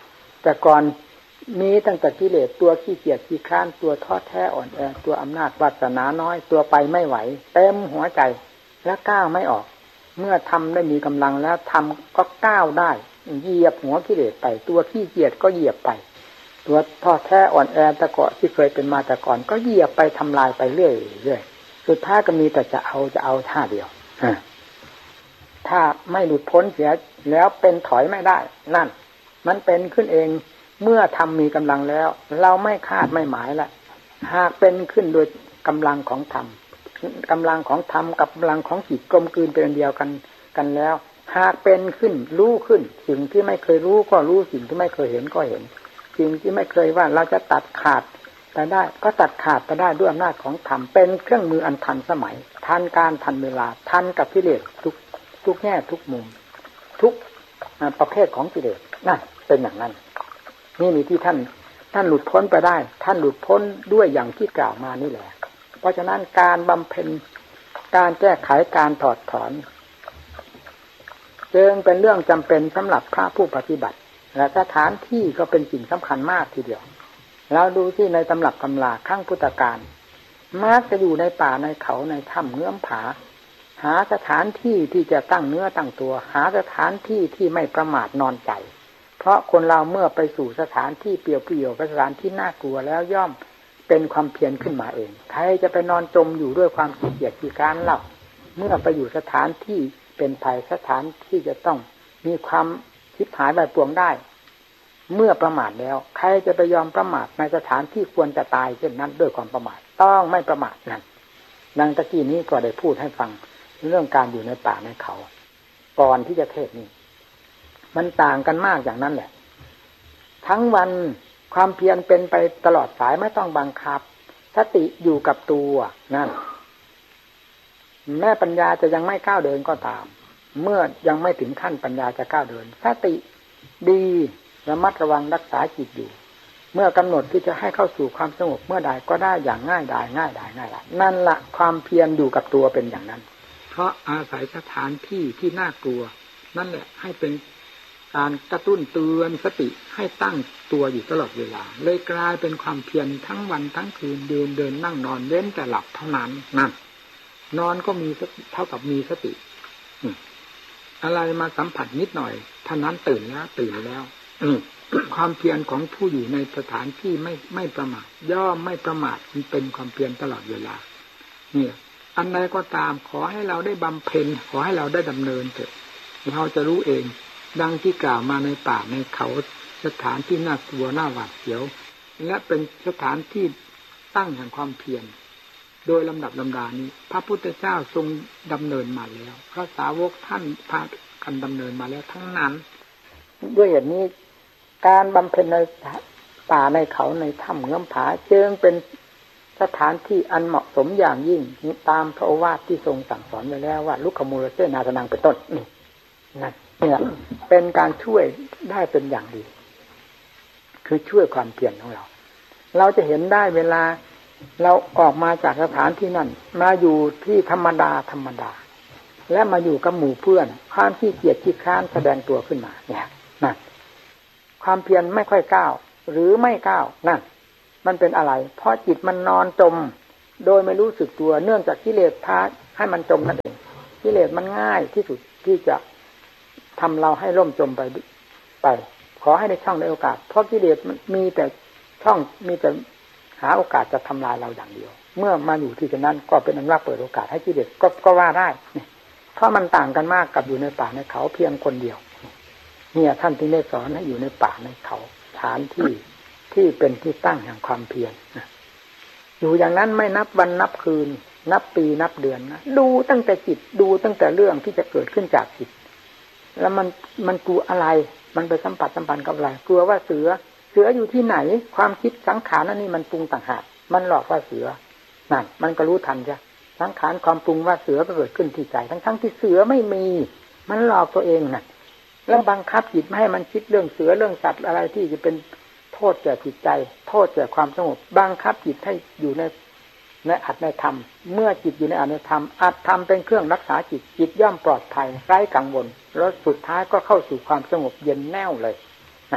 แต่ก่อนมีตั้งแต่กิเลสตัวขี้เกียจขี้คร้านตัวท้อแท้อ่อนแอตัวอำนาจวาสนาน้อยตัวไปไม่ไหวเต็มหัวใจและก้าวไม่ออกเมื่อทำได้มีกำลังแล้วทำก็ก้าวได้เหยียบหัวกิเลสไปตัวขี้เกียจก็เหยียบไปตัวท้อแท้อ่อนแอตะเกาะที่เคยเป็นมาแต่ก่อนก็เหยียบไปทำลายไปเรื่อยเรื่อยสุดท้ายก็มีแต่จะเอาจะเอาท่าเดียวถ้าไม่หลุดพ้นเสียแล้วเป็นถอยไม่ได้นั่นมันเป็นขึ้นเองเมื่อทำมีกำลังแล้วเราไม่คาดไม่หมายละหากเป็นขึ้นโดยกำลังของธรรมกำลังของธรรมกับกำลังของจิตกลมกลืนเป็นเดียวกันกันแล้วหากเป็นขึ้นรู้ขึ้นสิ่งที่ไม่เคยรู้ก็รู้สิ่งที่ไม่เคยเห็นก็เห็นสิ่งที่ไม่เคยว่าเราจะตัดขาดแต่ได้ก็ตัดขาดไปได้ด้วยอำนาจของธรรมเป็นเครื่องมืออันทันสมัยทันการทันเวลาทันกับกิเลสทุกทุกแง่ทุกมุมทุกประเภทของกิเลสนั่นเป็นอย่างนั้นนี่มีที่ท่านท่านหลุดพ้นไปได้ท่านหลุดพ้นด้วยอย่างที่กล่าวมานี่แหละเพราะฉะนั้นการบำเพ็ญการแก้ไขการถอดถอนจึงเป็นเรื่องจำเป็นสำหรับพระผู้ปฏิบัติและสถานที่ก็เป็นสิ่งสำคัญมากทีเดียวเราดูที่ในตำรับตำราข้างพุทธการมักจะอยู่ในป่าในเขาในถ้ำเงื้อมผาหาสถานที่ที่จะตั้งเนื้อตั้งตัวหาสถานที่ที่ไม่ประมาทนอนใจเพราะคนเราเมื่อไปสู่สถานที่เปลี่ยวๆสถานที่น่ากลัวแล้วย่อมเป็นความเพียรขึ้นมาเองใครจะไปนอนจมอยู่ด้วยความขี้เกียจขี้คร้านเล่าเมื่อไปอยู่สถานที่เป็นภัยสถานที่จะต้องมีความชิบหายแบบปวงได้เมื่อประมาทแล้วใครจะไปยอมประมาทในสถานที่ควรจะตายเช่นนั้นด้วยความประมาทต้องไม่ประมาทนั่นดังตะกี้นี้ก็ได้พูดให้ฟังเรื่องการอยู่ในป่าในเขาก่อนที่จะเทศนี้มันต่างกันมากอย่างนั้นแหละทั้งวันความเพียรเป็นไปตลอดสายไม่ต้องบังคับสติอยู่กับตัวนั่นแม่ปัญญาจะยังไม่ก้าวเดินก็ตามเมื่อยังไม่ถึงขั้นปัญญาจะก้าวเดินสติดีระมัดระวังรักษาจิตอยู่เมื่อกำหนดที่จะให้เข้าสู่ความสงบเมื่อใดก็ได้อย่างง่ายดายง่ายดายง่ายดายนั่นละความเพียรอยู่กับตัวเป็นอย่างนั้นเพราะอาศัยสถานที่ที่น่ากลัวนั่นแหละให้เป็นการกระตุ้นเตือนสติให้ตั้งตัวอยู่ตลอดเวลาเลยกลายเป็นความเพียรทั้งวันทั้งคืนเดินเดินนั่งนอนเว้นแต่หลับเท่านั้นนั่นนอนก็มีเท่ากับมีสติอะไรมาสัมผัสนิดหน่อยเท่านั้นตื่นแล้วตื่นแล้วความเพียรของผู้อยู่ในสถานที่ไม่ไม่ประมาทย่อมไม่ประมาทมันเป็นความเพียรตลอดเวลาเนี่ยอันใดก็ตามขอให้เราได้บำเพ็ญขอให้เราได้ดำเนินเถอะเราจะรู้เองดังที่กล่าวมาในป่าในเขาสถานที่น่ากลัวน่าหวาดเสียวและเป็นสถานที่ตั้งแห่งความเพียรโดยลำดับลำดานี้พระพุทธเจ้าทรงดำเนินมาแล้วพระสาวกท่านพากันดำเนินมาแล้วทั้งนั้นด้วยเหตุนี้การบำเพ็ญในป่าในเขาในถ้ำเงื้อมผาจึงเป็นสถานที่อันเหมาะสมอย่างยิ่งตามพระโอวาทที่ทรงสั่งสอนไว้แล้วว่าลุกขมูลเสนาสนังเป็นต้นนี่นั่นเนี่ยเป็นการช่วยได้เป็นอย่างดีคือช่วยความเพียรของเราเราจะเห็นได้เวลาเราออกมาจากสถานที่นั่นมาอยู่ที่ธรรมดาธรรมดาและมาอยู่กับหมู่เพื่อนความขี้เกียจขี้คร้านแสดงตัวขึ้นมาเนี่ยนั่นความเพียรไม่ค่อยก้าวหรือไม่ก้าวนั่นมันเป็นอะไรเพราะจิตมันนอนจมโดยไม่รู้สึกตัวเนื่องจากกิเลสพาให้มันจมนั่นเองกิเลสมันง่ายที่สุดที่จะทำเราให้ล่มจมไปไปขอให้ได้ช่องได้โอกาสเพราะกิเลสมันมีแต่ช่องมีแต่หาโอกาสจะทำลายเราอย่างเดียวเมื่อมาอยู่ที่นั้นก็เป็นอันว่าเปิดโอกาสให้กิเลสก็ก็ว่าได้เพราะมันต่างกันมากกับอยู่ในป่าในเขาเพียงคนเดียวเนี่ยท่านที่ได้สอนให้อยู่ในป่าในเขาฐานที่ที่เป็นที่ตั้งแห่งความเพียรอยู่อย่างนั้นไม่นับวันนับคืนนับปีนับเดือนนะดูตั้งแต่จิตดูตั้งแต่เรื่องที่จะเกิดขึ้นจากจิตแล้วมันมันกลัวอะไรมันไปสัมผัสสัมพันธ์กับอะไรกลัวว่าเสือเสืออยู่ที่ไหนความคิดสังขารนั่นนี่มันปรุงต่างหากมันหลอกว่าเสือนั่นมันก็รู้ทันจ้ะสังขารความปรุงว่าเสือก็เกิดขึ้นที่ใจทั้งทั้งที่เสือไม่มีมันหลอกตัวเองน่ะแล้วบังคับจิตไม่ให้มันคิดเรื่องเสือเรื่องสัตว์อะไรที่จะเป็นโทษแก่จิตใจโทษแก่ความสงบบังคับจิตให้อยู่ในในอัตในธรรมเมื่อจิตอยู่ในอัตในธรรมอัตธรรมเป็นเครื่องรักษาจิตจิตย่อมปลอดภัยไร้กังวลแล้วสุดท้ายก็เข้าสู่ความสงบเย็นแน่วเลย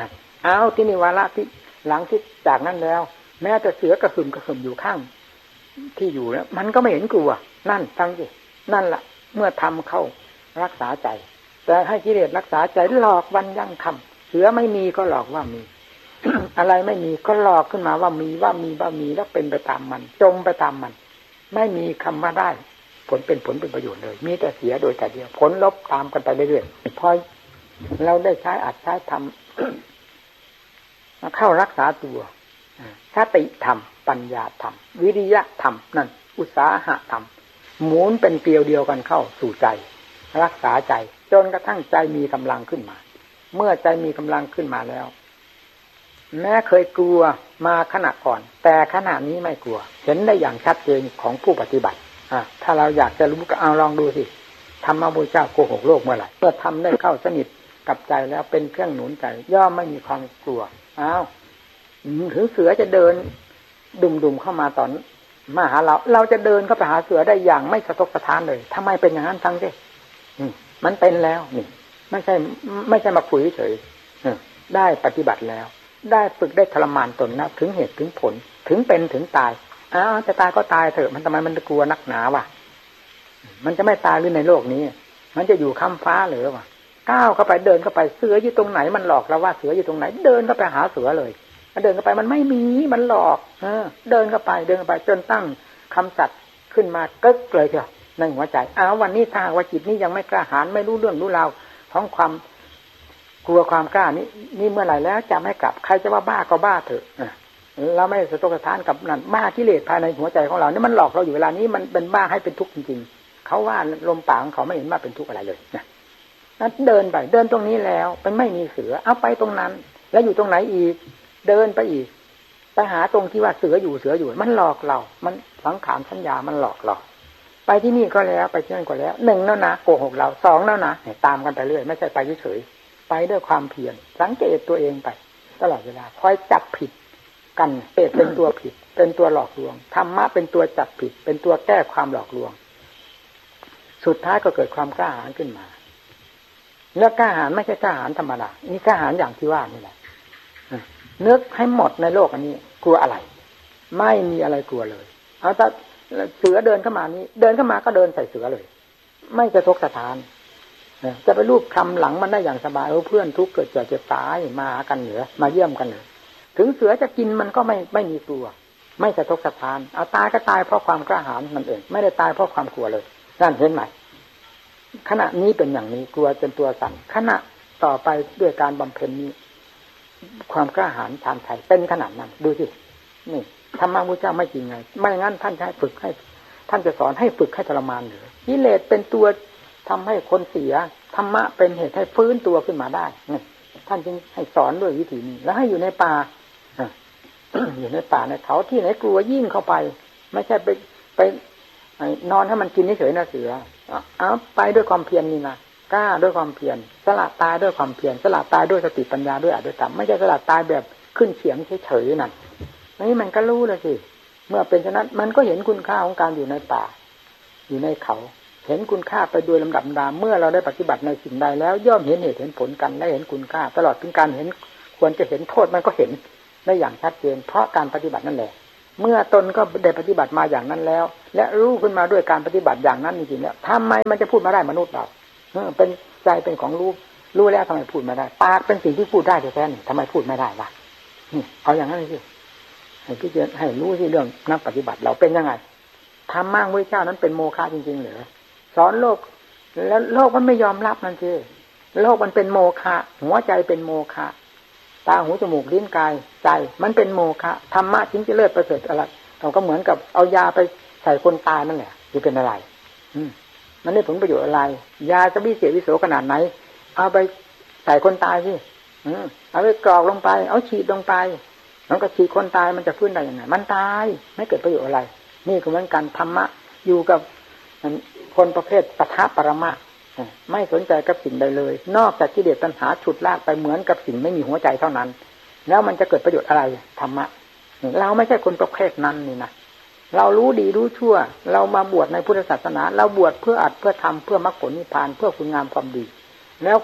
เอาที่นี่วาระที่หลังที่จากนั้นแล้วแม้แต่เสือกระหึ่มกระหึ่มอยู่ข้างที่อยู่แล้วมันก็ไม่เห็นกลัวนั่นฟังสินั่นล่ะเมื่อทำเข้ารักษาใจแต่ให้กิเลสรักษาใจหลอกวันยั่งคำเสือไม่มีก็หลอกว่ามี อะไรไม่มีก็หลอกขึ้นมาว่ามีว่ามีว่ามีแล้วเป็นไปตามมันจงไปตามมันไม่มีคำว่าได้ผลเป็นผลเป็นประโยชน์เลยมีแต่เสียโดยแต่เดียวผลลบตามกันไปเรื่อยๆพอเราได้ใช้อัดใช้ทำ เข้ารักษาตัวสติธรรมปัญญาธรรมวิริยะธรรมนั่นอุตสาหะธรรมหมุนเป็นเกลียวเดียวกันเข้าสู่ใจรักษาใจจนกระทั่งใจมีกำลังขึ้นมาเมื่อใจมีกำลังขึ้นมาแล้วแม้เคยกลัวมาขณะก่อนแต่ขณะนี้ไม่กลัวเห็นได้อย่างชัดเจนของผู้ปฏิบัติอ่ะถ้าเราอยากจะรู้ก็เอาลองดูสิธรรมะพุทธเจ้าโกหกโลกเมื่อไหร่เมื่อทำได้เข้าสนิทกับใจแล้วเป็นเครื่องหนุนใจย่อมไม่มีความกลัวอ้าวถึงเสือจะเดินดุมๆเข้ามาตอนมาหาเราเราจะเดินเข้าไปหาเสือได้อย่างไม่สะทกสะท้านเลยทำไมเป็นอย่างนั้นทั้งที่มันเป็นแล้วนี่ไม่ใช่ไม่ใช่มาคุยเฉยได้ปฏิบัติแล้วได้ฝึกได้ทรมานตนนะถึงเหตุถึงผลถึงเป็นถึงตายอ้าวจะตายก็ตายเถอะมันทำไมมันจะกลัวนักหนาวะมันจะไม่ตายหรือในโลกนี้มันจะอยู่ค้ำฟ้าหรือวะก้าวเข้าไปเดินเข้าไปเสืออยู่ตรงไหนมันหลอกเราว่าเสืออยู่ตรงไหนเดินเข้าไปหาเสือเลยเดินเข้าไปมันไม่มีมันหลอกเออเดินเข้าไปเดินเข้าไปจนตั้งคำสัตย์ขึ้นมากึกเลยเถอะในหัวใจอ้าววันนี้ถ้าว่าจิตนี้ยังไม่กล้าหาญไม่รู้เรื่องรู้ราวของความกลัวความกล้านี้นี่เมื่อไหร่แล้วจะไม่กลับใครจะว่าบ้าก็บ้าเถอะเราไม่สะทกสะท้านกับนั่นบ้ากิเลสภายในหัวใจของเรานี่มันหลอกเราอยู่เวลานี้มันเป็นบ้าให้เป็นทุกข์จริงๆเขาว่าลมปากของเขาไม่เห็นว่าเป็นทุกข์อะไรเลยนะนั้นเดินไปเดินตรงนี้แล้วมันไม่มีเสือเอาไปตรงนั้นแล้วอยู่ตรงไหนอีกเดินไปอีกไปหาตรงที่ว่าเสืออยู่เสืออยู่มันหลอกเรามันสังขารสัญญามันหลอกเราไปที่นี่ก็แล้วไปที่นั่นก็แล้วหนึ่งแล้วนะโกหกเราสองแล้วนะตามกันไปเรื่อยไม่ใช่ไปเฉยๆไปด้วยความเพียรสังเกตตัวเองไปตลอดเวลาคอยจับผิดกันเปรตเป็นตัวผิดเป็นตัวหลอกลวงธรรมะเป็นตัวจับผิดเป็นตัวแก้ความหลอกลวงสุดท้ายก็เกิดความกล้าหาญขึ้นมาแล้วกล้าหาญไม่ใช่กล้าหาญธรรมดานี่กล้าหาญอย่างที่ว่านี่แหละนึกให้หมดในโลกอันนี้กลัวอะไรไม่มีอะไรกลัวเลยเอาแต่เสือเดินเข้ามานี้เดินเข้ามาก็เดินใส่เสือเลยไม่จะทกสะท้านจะไปรูปคำหลังมันได้อย่างสบายเออเพื่อนทุกข์เกิดเจ็บเจ็บตายมาหากันเหนือมาเยี่ยมกันเหนือถึงเสือจะกินมันก็ไม่ไม่มีกลัวไม่จะทกสะท้านเอาตายก็ตายเพราะความกล้าหาญมันเองไม่ได้ตายเพราะความกลัวเลยนั่นเห็นไหมขณะนี้เป็นอย่างนี้กลัวจนตัวสั่นขณะต่อไปด้วยการบำเพ็ญนี้ความกล้าหาญชาญชัยเป็นขนาดนั้นดูสินี่ธรรมะพุทธเจ้าไม่จริงไงไม่งั้นท่านจะให้ฝึกให้ท่านจะสอนให้ฝึกให้ทรมานหรือกิเลสเป็นตัวทำให้คนเสียธรรมะเป็นเหตุให้ฟื้นตัวขึ้นมาได้นี่ท่านจึงให้สอนด้วยวิธีนี้แล้วให้อยู่ในป่า อยู่ในป่าในเขาที่ไหนกลัวยิ่งเข้าไปไม่ใช่ไปไปนอนให้มันกินเฉยๆนะเสือเอาไปด้วยความเพียรนี่นะกล้าด้วยความเพียรสละตายด้วยความเพียรสละตายด้วยสติปัญญาด้วยอดด้วยธรรมไม่ใช่สละตายแบบขึ้นเฉียงเฉยๆนั่นนี่มันก็รู้เลยสิเมื่อเป็นฉะนั้นมันก็เห็นคุณค่าของการอยู่ในป่าอยู่ในเขาเห็นคุณค่าไปโดยลำดับดาเมื่อเราได้ปฏิบัติในสิ่งใดแล้วย่อมเห็นเหตุเห็นผลกันและเห็นคุณค่าตลอดถึงการเห็นควรจะเห็นโทษมันก็เห็นได้อย่างชัดเจนเพราะการปฏิบัตินั่นแหละเมื่อตนก็ได้ปฏิบัติมาอย่างนั้นแล้วและรู้ขึ้นมาด้วยการปฏิบัติอย่างนั้นจริงๆแล้วทำไมมันจะพูดมาได้มนุษย์เราเป็นใจเป็นของรู้รู้แล้วทำไมพูดไม่ได้ปากเป็นสิ่งที่พูดได้แท้ๆทำไมพูดไม่ได้ล่ะเอาอย่างนั้นสิให้พี่เจให้รู้สิเรื่องนักปฏิบัติเราเป็นยังไงธรรมะพระเจ้านั้นเป็นโมฆะจริงๆเหรอสอนโลกแล้วโลกมันไม่ยอมรับนั่นสิโลกมันเป็นโมฆะหัวใจเป็นโมฆะตาหูจมูกลิ้นกายใจมันเป็นโมฆะธรรมะจริงจะเลิศประเสริฐอะไรเราก็เหมือนกับเอายาไปใส่คนตายนั่นแหละจะเป็นอะไรอืมมันได้ผลประโยชน์อะไรยาจะวิเศษวิโสขนาดไหนเอาไปใส่คนตายสิอืมเอาไปกรอกลงไปเอาฉีดลงไปมันก็ฉีดคนตายมันจะฟื้นได้ยังไงมันตายไม่เกิดประโยชน์อะไรนี่ก็เหมือนกันธรรมะอยู่กับคนประเภทปทะปรมะไม่สนใจกับสิ่งใดเลยนอกจากกิเลสตัณหาฉุดลากไปเหมือนกับสิ่งไม่มีหัวใจเท่านั้นแล้วมันจะเกิดประโยชน์อะไรธรรมะเราไม่ใช่คนประเภทนั้นนี่นะเรารู้ดีรู้ชั่วเรามาบวชในพุทธศาสนาเราบวชเพื่ออัดเพื่อทำเพื่อมรรคผลนิพพานเพื่อคุณงามความดีแล้ว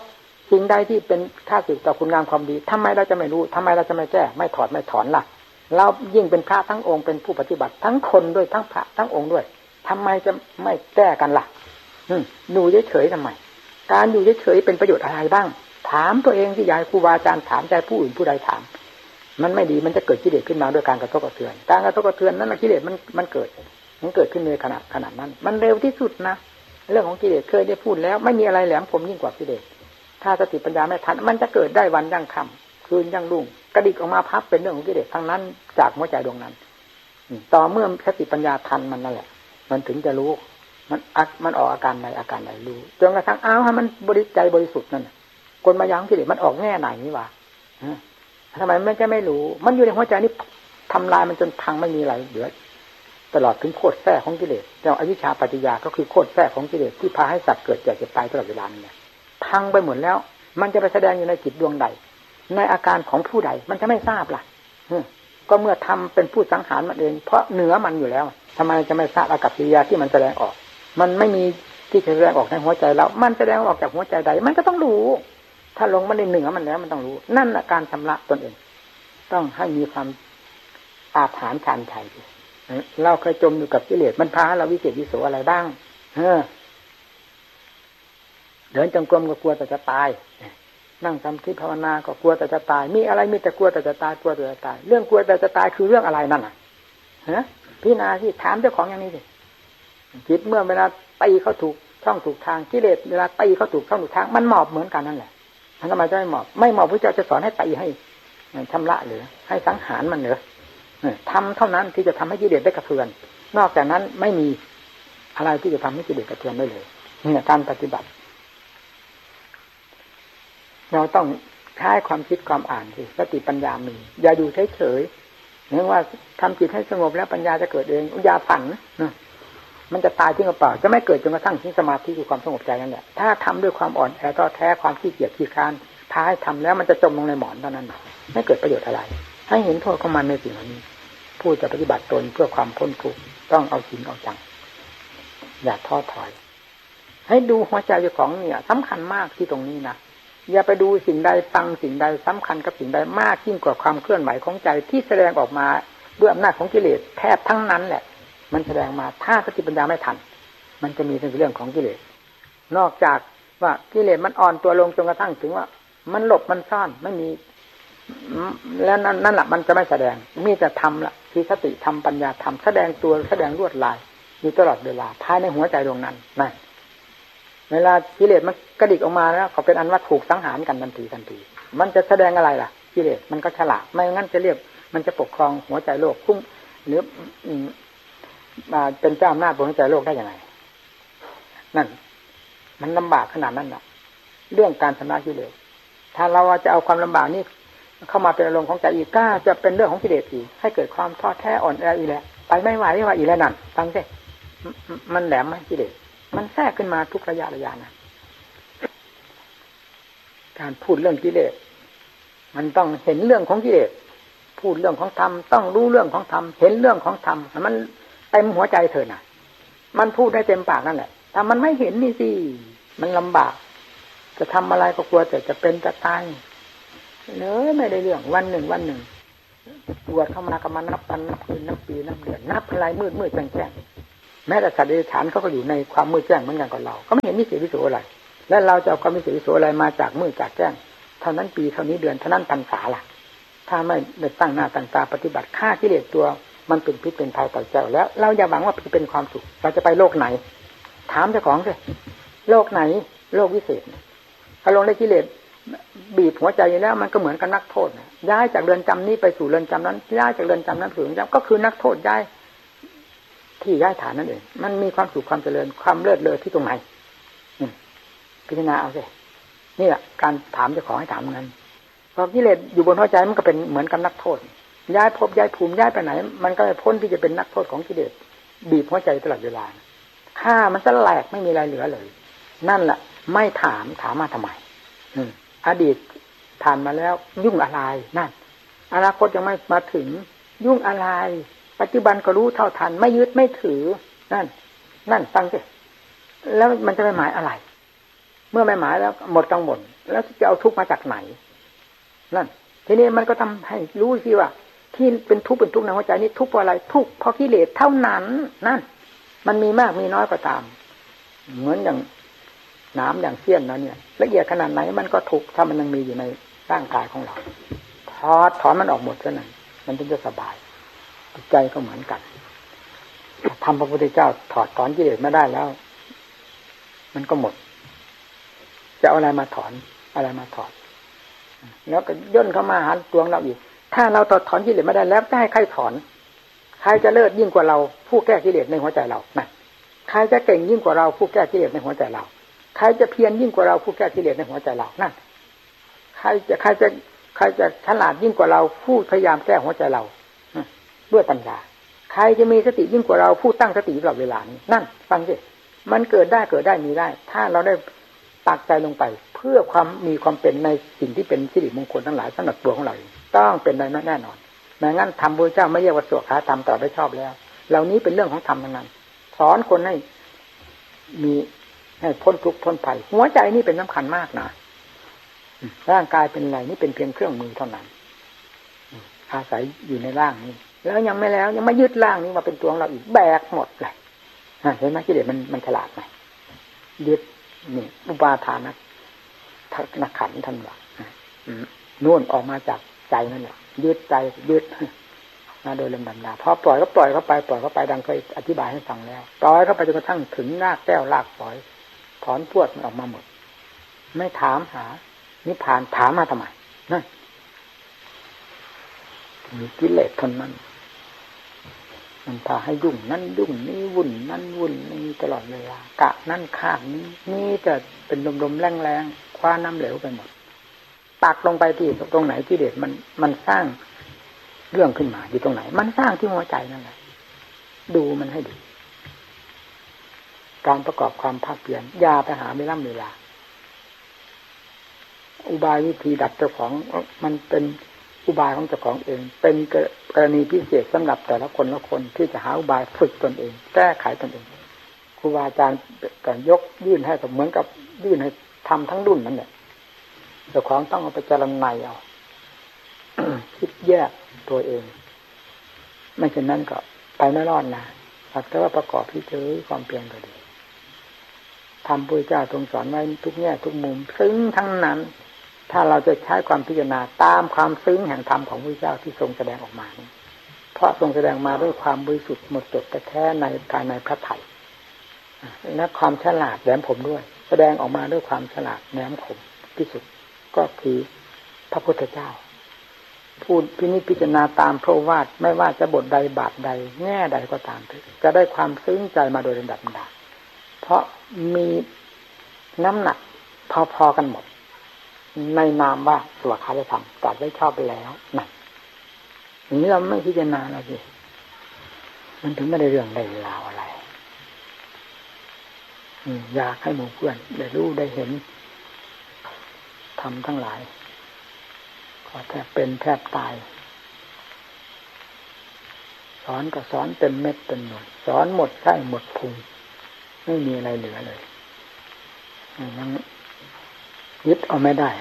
สิ่งใดที่เป็นค่าศึกต่อคุณงามความดีทำไมเราจะไม่รู้ทำไมเราจะไม่แก้ไม่ถอดไม่ถอนล่ะเรายิ่งเป็นพระทั้งองค์เป็นผู้ปฏิบัติทั้งคนด้วยทั้งพระทั้งองค์ด้วยทำไมจะไม่แก้กันล่ะดูเฉยๆทำไมการอยู่เฉยๆเป็นประโยชน์อะไรบ้างถามตัวเองที่ยายครูบาอาจารย์ถามใจผู้อื่นผู้ใดถามมันไม่ดีมันจะเกิดกิเลสขึ้นมาด้วยการกระทบกระเทือนการกระทบกระเทือนนั้นกิเลสมันมันเกิดมันเกิดขึ้นในขณะขณะนั้นมันเร็วที่สุดนะเรื่องของกิเลสเคยได้พูดแล้วไม่มีอะไรแหลมคมยิ่งกว่ากิเลสถ้าสติปัญญาไม่ทันมันจะเกิดได้วันยั่งค่ำคืนยั่งรุ่งกระดิกออกมาพับเป็นเรื่องของกิเลสทั้งนั้นจากหัวใจดวงนั้นต่อเมื่อสติปัญญาทันมันนั่นแหละมันถึงจะรู้มันมันออกอาการใดอาการใดรู้จนกระทั่งอ้าวให้มันบริใจบริสุทธิ์นั่นคนมายังกิเลสมันออกแง่ไหนนี่วะทำไมมันจะไม่รู้มันอยู่ในหัวใจนี่ทำลายมันจนพังไม่มีอะไรเหลือตลอดถึงโคตรแท้ของกิเลสเจ้าอวิชชาปัจจยาก็คือโคตรแท้ของกิเลสที่พาให้สัตว์เกิดแก่เจ็บตายตลอดเวลาเนี่ยพังไปหมดแล้วมันจะไปแสดงอยู่ในจิตดวงใดในอาการของผู้ใดมันจะไม่ทราบล่ะก็เมื่อทำเป็นผู้สังหารมันเองเพราะเหนือมันอยู่แล้วทำไมจะไม่ทราบอากัปกิริยาที่มันแสดงออกมันไม่มีที่จะแสดงออกในหัวใจเรามันแสดงออกจากหัวใจใดมันก็ต้องรู้ถ้าลงมันในเหนือมันแล้วมันต้องรู้นั่นแหละการชำระตนเองต้องให้มีความอาถรรพ์ชาญชัยเราเคยจมอยู่กับกิเลสมันพาเราวิเศษวิโสอะไรบ้างเออเดินจงกรมก็กลัวแต่จะตายนั่งทำที่ภาวนาก็กลัวแต่จะตายมีอะไรมีแต่กลัวแต่จะตายกลัวแต่จะตายเรื่องกลัวแต่จะตายคือเรื่องอะไรนั่นน่ะฮะพี่นาที่ถามเจ้าของอย่างนี้สิจิตเมื่อเวลาตีเขาถูกช่องถูกทางกิเลสเวลาตีเขาถูกช่องถูกทางมันหมอบเหมือนกันนั่นแหละทำไมจะไม่หมอบไม่หมอบพระเจ้าจะสอนให้ตีให้ชำระหรือให้สังหารมันเหรอทำเท่านั้นที่จะทำให้กิเลสได้กระเทือนนอกจากนั้นไม่มีอะไรที่จะทำให้กิเลสกระเทือนได้เลยนี่การปฏิบัติเราต้องใช้ความคิดความอ่านสิสติปัญญามีอย่าอยู่เฉยๆเนื่องว่าทำจิตให้สงบแล้วปัญญาจะเกิดเองอย่าฝันนะมันจะตายทิ้งกระเป๋าจะไม่เกิดจนกระทั่งถึงสมาธิคือความสงบใจนั่นแหละถ้าทำด้วยความอ่อนแอท้อแท้ความขี้เกียจขี้คร้านพาให้ทำแล้วมันจะจมลงในหมอนเท่านั้นไม่เกิดประโยชน์อะไรให้เห็นโทษของมันในสิ่งนี้ผู้จะปฏิบัติตนเพื่อความพ้นทุกข์ต้องเอาจริงเอาจังอย่าท้อถอยให้ดูหัวใจเจ้าของเนี่ยสำคัญมากที่ตรงนี้นะอย่าไปดูสิ่งใดฟังสิ่งใดสำคัญกับสิ่งใดมากยิ่งกว่าความเคลื่อนไหวของใจที่แสดงออกมาด้วยอำนาจของกิเลสแทบทั้งนั้นแหละมันแสดงมาถ้าสติปัญญาไม่ทันมันจะมีเป็นเรื่องของกิเลสนอกจากว่ากิเลสมันอ่อนตัวลงจนกระทั่งถึงว่ามันหลบมันซ่อนไม่มีแล้วนั่นนั่นแหละมันจะไม่แสดงมีแต่ทำละคือสติทำปัญญาทำแสดงตัวแสดงลวดลายอยู่ตลอดเวลาภายในหัวใจดวงนั้นนั่นเวลากิเลสมันกระดิกออกมาแล้วเขาเป็นอันว่าถูกสังหารกันทันทีทันทีมันจะแสดงอะไรล่ะกิเลสมันก็ฉลาดไม่งั้นจะเรียกมันจะปกครองหัวใจโลกคุ้มหรือมาเป็นเจ้าอำนาจบนหัวใจโลกได้ยังไงนั่นมันลำบากขนาดนั้นน่ะเรื่องการชำระกิเลสถ้าเราจะเอาความลำบากนี่เข้ามาเป็นอารมณ์ของใจอีกก็จะเป็นเรื่องของกิเลสอีกให้เกิดความท้อแท้อ่อนแออีกแล้วไปไม่ไหวไม่ไหวอีกแล้วนั่นฟังสิมันแหลมไหมกิเลสมันแทรกขึ้นมาทุกระยะระยะนะการพูดเรื่องกิเลสมันต้องเห็นเรื่องของกิเลสพูดเรื่องของธรรมต้องรู้เรื่องของธรรมเห็นเรื่องของธรรมมันเต็มหัวใจเธอน่ะมันพูดได้เต็มปากนั่นแหละถ้ามันไม่เห็นนี่สิมันลำบากจะทำอะไรก็กลัวแต่จะเป็นจะตายเลยไม่ได้เรื่องวันหนึ่งวันหนึ่งปวดเข้ามาก็มานับวันนับคืนนับปีนับเดือนนับอะไรมืดมืดแจ้งแจ้งแม้แต่สัตว์เดรัจฉานเขาก็อยู่ในความมืดแจ้งเหมือนกันกับเราก็ไม่เห็นมิเศษวิโสอะไรและเราจะเอาความมิเศษวิโสอะไรมาจากมืดจากแจ้งเท่านั้นปีเท่านี้เดือนเท่านั้นพรรษาล่ะถ้าไม่ได้ตั้งหน้าตั้งตาปฏิบัติฆ่ากิเลสตัวมันเป็นพิษเป็นภัยต่อใจแล้วเราอย่าหวังว่าจะเป็นความสุขเราจะไปโลกไหนถามเจ้าของสิโลกไหนโลกวิเศษถ้าลงในกิเลสบีบหัวใจอยู่แล้วมันก็เหมือนกับนักโทษย้ายจากเรือนจำนี้ไปสู่เรือนจำนั้นย้ายจากเรือนจำนั้นสู่เรือนจำก็คือนักโทษย้ายที่ย้ายฐานนั่นเองมันมีความสุขความเจริญความเลิศเลอที่ตรงไหนพิจารณาเอาสินี่แหละการถามเจ้าของให้ถามงั้นพอกิเลสอยู่บนหัวใจมันก็เป็นเหมือนกับนักโทษย้ายภพย้ายภูมิย้ายไปไหนมันก็ไม่พ้นที่จะเป็นนักโทษของกิเลสบีบหัวใจตลอดเวลาฆ่ามันจะแหลกไม่มีอะไรเหลือเลยนั่นแหละไม่ถามถามมาทำไมอดีตผ่านมาแล้วยุ่งอะไรนั่นอนาคตยังไม่มาถึงยุ่งอะไรปัจจุบันก็รู้เท่าทันไม่ยึดไม่ถือนั่นนั่นฟังสิแล้วมันจะไม่หมายอะไรเมื่อไม่หมายแล้วหมดกังวลแล้วจะเอาทุกข์มาจากไหนนั่นทีนี้มันก็ทำให้รู้สิว่าที่เป็นทุกข์เป็นทุกข์ในหัวใจนี้ทุกข์เพราะอะไรทุกข์เพราะกิเลสเท่านั้นนั่นมันมีมากมีน้อยก็ตามเหมือนอย่างน้ำอย่างเสี้ยนนะเนี่ยละเอียดขนาดไหนมันก็ทุกข์ถ้ามันยังมีอยู่ในร่างกายของเราถอดถอนมันออกหมดซะนั่นมันถึงจะสบายใจก็เหมือนกันทำพระพุทธเจ้าถอดถอนกิเลสไม่ได้แล้วมันก็หมดจะเอาอะไรมาถอนอะไรมาถอดแล้วก็ย่นเข้ามาหาตัวเราอีกถ้าเราถอดถอนกิเลสไม่ได้แล้วจะให้ใครถอนใครจะเลิศยิ่งกว่าเราผู้แก้กิเลสในหัวใจเรานั่นใครจะเก่งยิ่งกว่าเราผู้แก้กิเลสในหัวใจเราใครจะเพียรยิ่งกว่าเราผู้แก้กิเลสในหัวใจเรานั่นใครจะใครจะใครจะฉลาดยิ่งกว่าเราผู้พยายามแก้หัวใจเราด้วยปัญญาใครจะมีสติยิ่งกว่าเราผู้ตั้งสติตลอดเวลานี้นั่นฟังสิมันเกิดได้เกิดได้มีได้ถ้าเราได้ตักใจลงไปเพื่อความมีความเป็นในสิ่งที่เป็นสิริมงคลทั้งหลายสำหรับตัวของเราต้องเป็นในนั้นแน่นอนไม่งั้นธรรมพระเจ้าไม่เรียกว่าสวขาธรรมต่อได้ชอบแล้วเหล่านี้เป็นเรื่องของธรรมทั้งนั้นสอนคนให้มีให้พ้นทุกข์พ้นภัยหัวใจนี่เป็นสำคัญมากนะร่างกายเป็นอะไรนี่เป็นเพียงเครื่องมือเท่านั้นอาศัยอยู่ในร่างนี้แล้วยังไม่แล้วยังไม่ยึดร่างนี้มาเป็นตัวของเราอีกแบกหมดเลยเห็นไหมกิเลสมันมันฉลาดไหมยึดนี่อุปาทานะนักขันธ์ท่านว่านู่นออกมาจากใจนั่นแหละยึดใจยึดมาโดยลำดับดาพอปล่อยก็ปล่อยเข้าไปปล่อยเข้าไปดังเคยอธิบายให้ฟังแล้วปล่อยเข้าไปจนกระทั่งถึงรากแก้วรากปล่อยถอนพวดมันออกมาหมดไม่ถามหานิพพานถามมาทำไมนั่นมีกิเลสทนนั้นมันพาให้ยุ่งนั่นยุ่งนี่วุ่นนั่นวุ่นนี่ตลอดเวลากะนั่นข้างนี้นี่จะเป็นลมๆแรงๆคว้าน้ำเหลวไปหมดตักลงไปที่ตรงไหนกิเลสมันมันสร้างเรื่องขึ้นมาอยู่ตรงไหนมันสร้างที่หัวใจนั่นแหละดูมันให้ดีการประกอบความภาคเพียรอย่าไปหาไม่ล่ำเวลาอุบายวิธีดับเจ้าของมันเป็นอุบายของเจ้าของเองเป็นกรณีพิเศษสำหรับแต่ละคนละคนที่จะหาอุบายฝึกตนเองแก้ไขตนเองครูบาอาจารย์ก็ยกยื่นให้เหมือนกับยื่นให้ทำทั้งรุ่นนั่นแหละเจ้าของต้องเอาไปเจริญในเอา คิดแยกตัวเองไม่เช่นนั้นก็ไปไม่รอดนะแต่ว่าประกอบที่เจอความเพียรก็ดีทำพระเจ้าทรงสอนไว้ทุกแง่ทุกมุมซึ้งทั้งนั้นถ้าเราจะใช้ความพิจารณาตามความซึ้งแห่งธรรมของพระเจ้าที่ทรงแสดงออกมานี้เพราะทรงแสดงมาด้วยความบริสุทธิ์หมดจดแท้ในภายในพระทัยและความฉลาดแหลมคมด้วยแสดงออกมาด้วยความฉลาดแหลมคมที่สุดก็คือพระพุทธเจ้าพูดพินิจพิจารณาตามพระวาทไม่ว่าจะบทใดบาทใดแง่ใดก็ตามจะได้ความซึ้งใจมาโดยลำดับลำดับเพราะมีน้ำหนักพอๆกันหมดในนามว่าสวขาธรรมตรัสไว้ชอบไปแล้วนั่นอย่างนี้เราไม่พิจารณาแล้วสิมันถึงไม่ได้เรื่องได้ราวอะไรอยากให้หมู่เพื่อนได้รู้ได้เห็นทำทั้งหลายก็แทบเป็นแทบตายสอนก็สอนเต็มเม็ดเต็มหน่วยสอนหมดไส้หมดพุงไม่มีอะไรเหลือเลยยังยึดเอาไม่ได้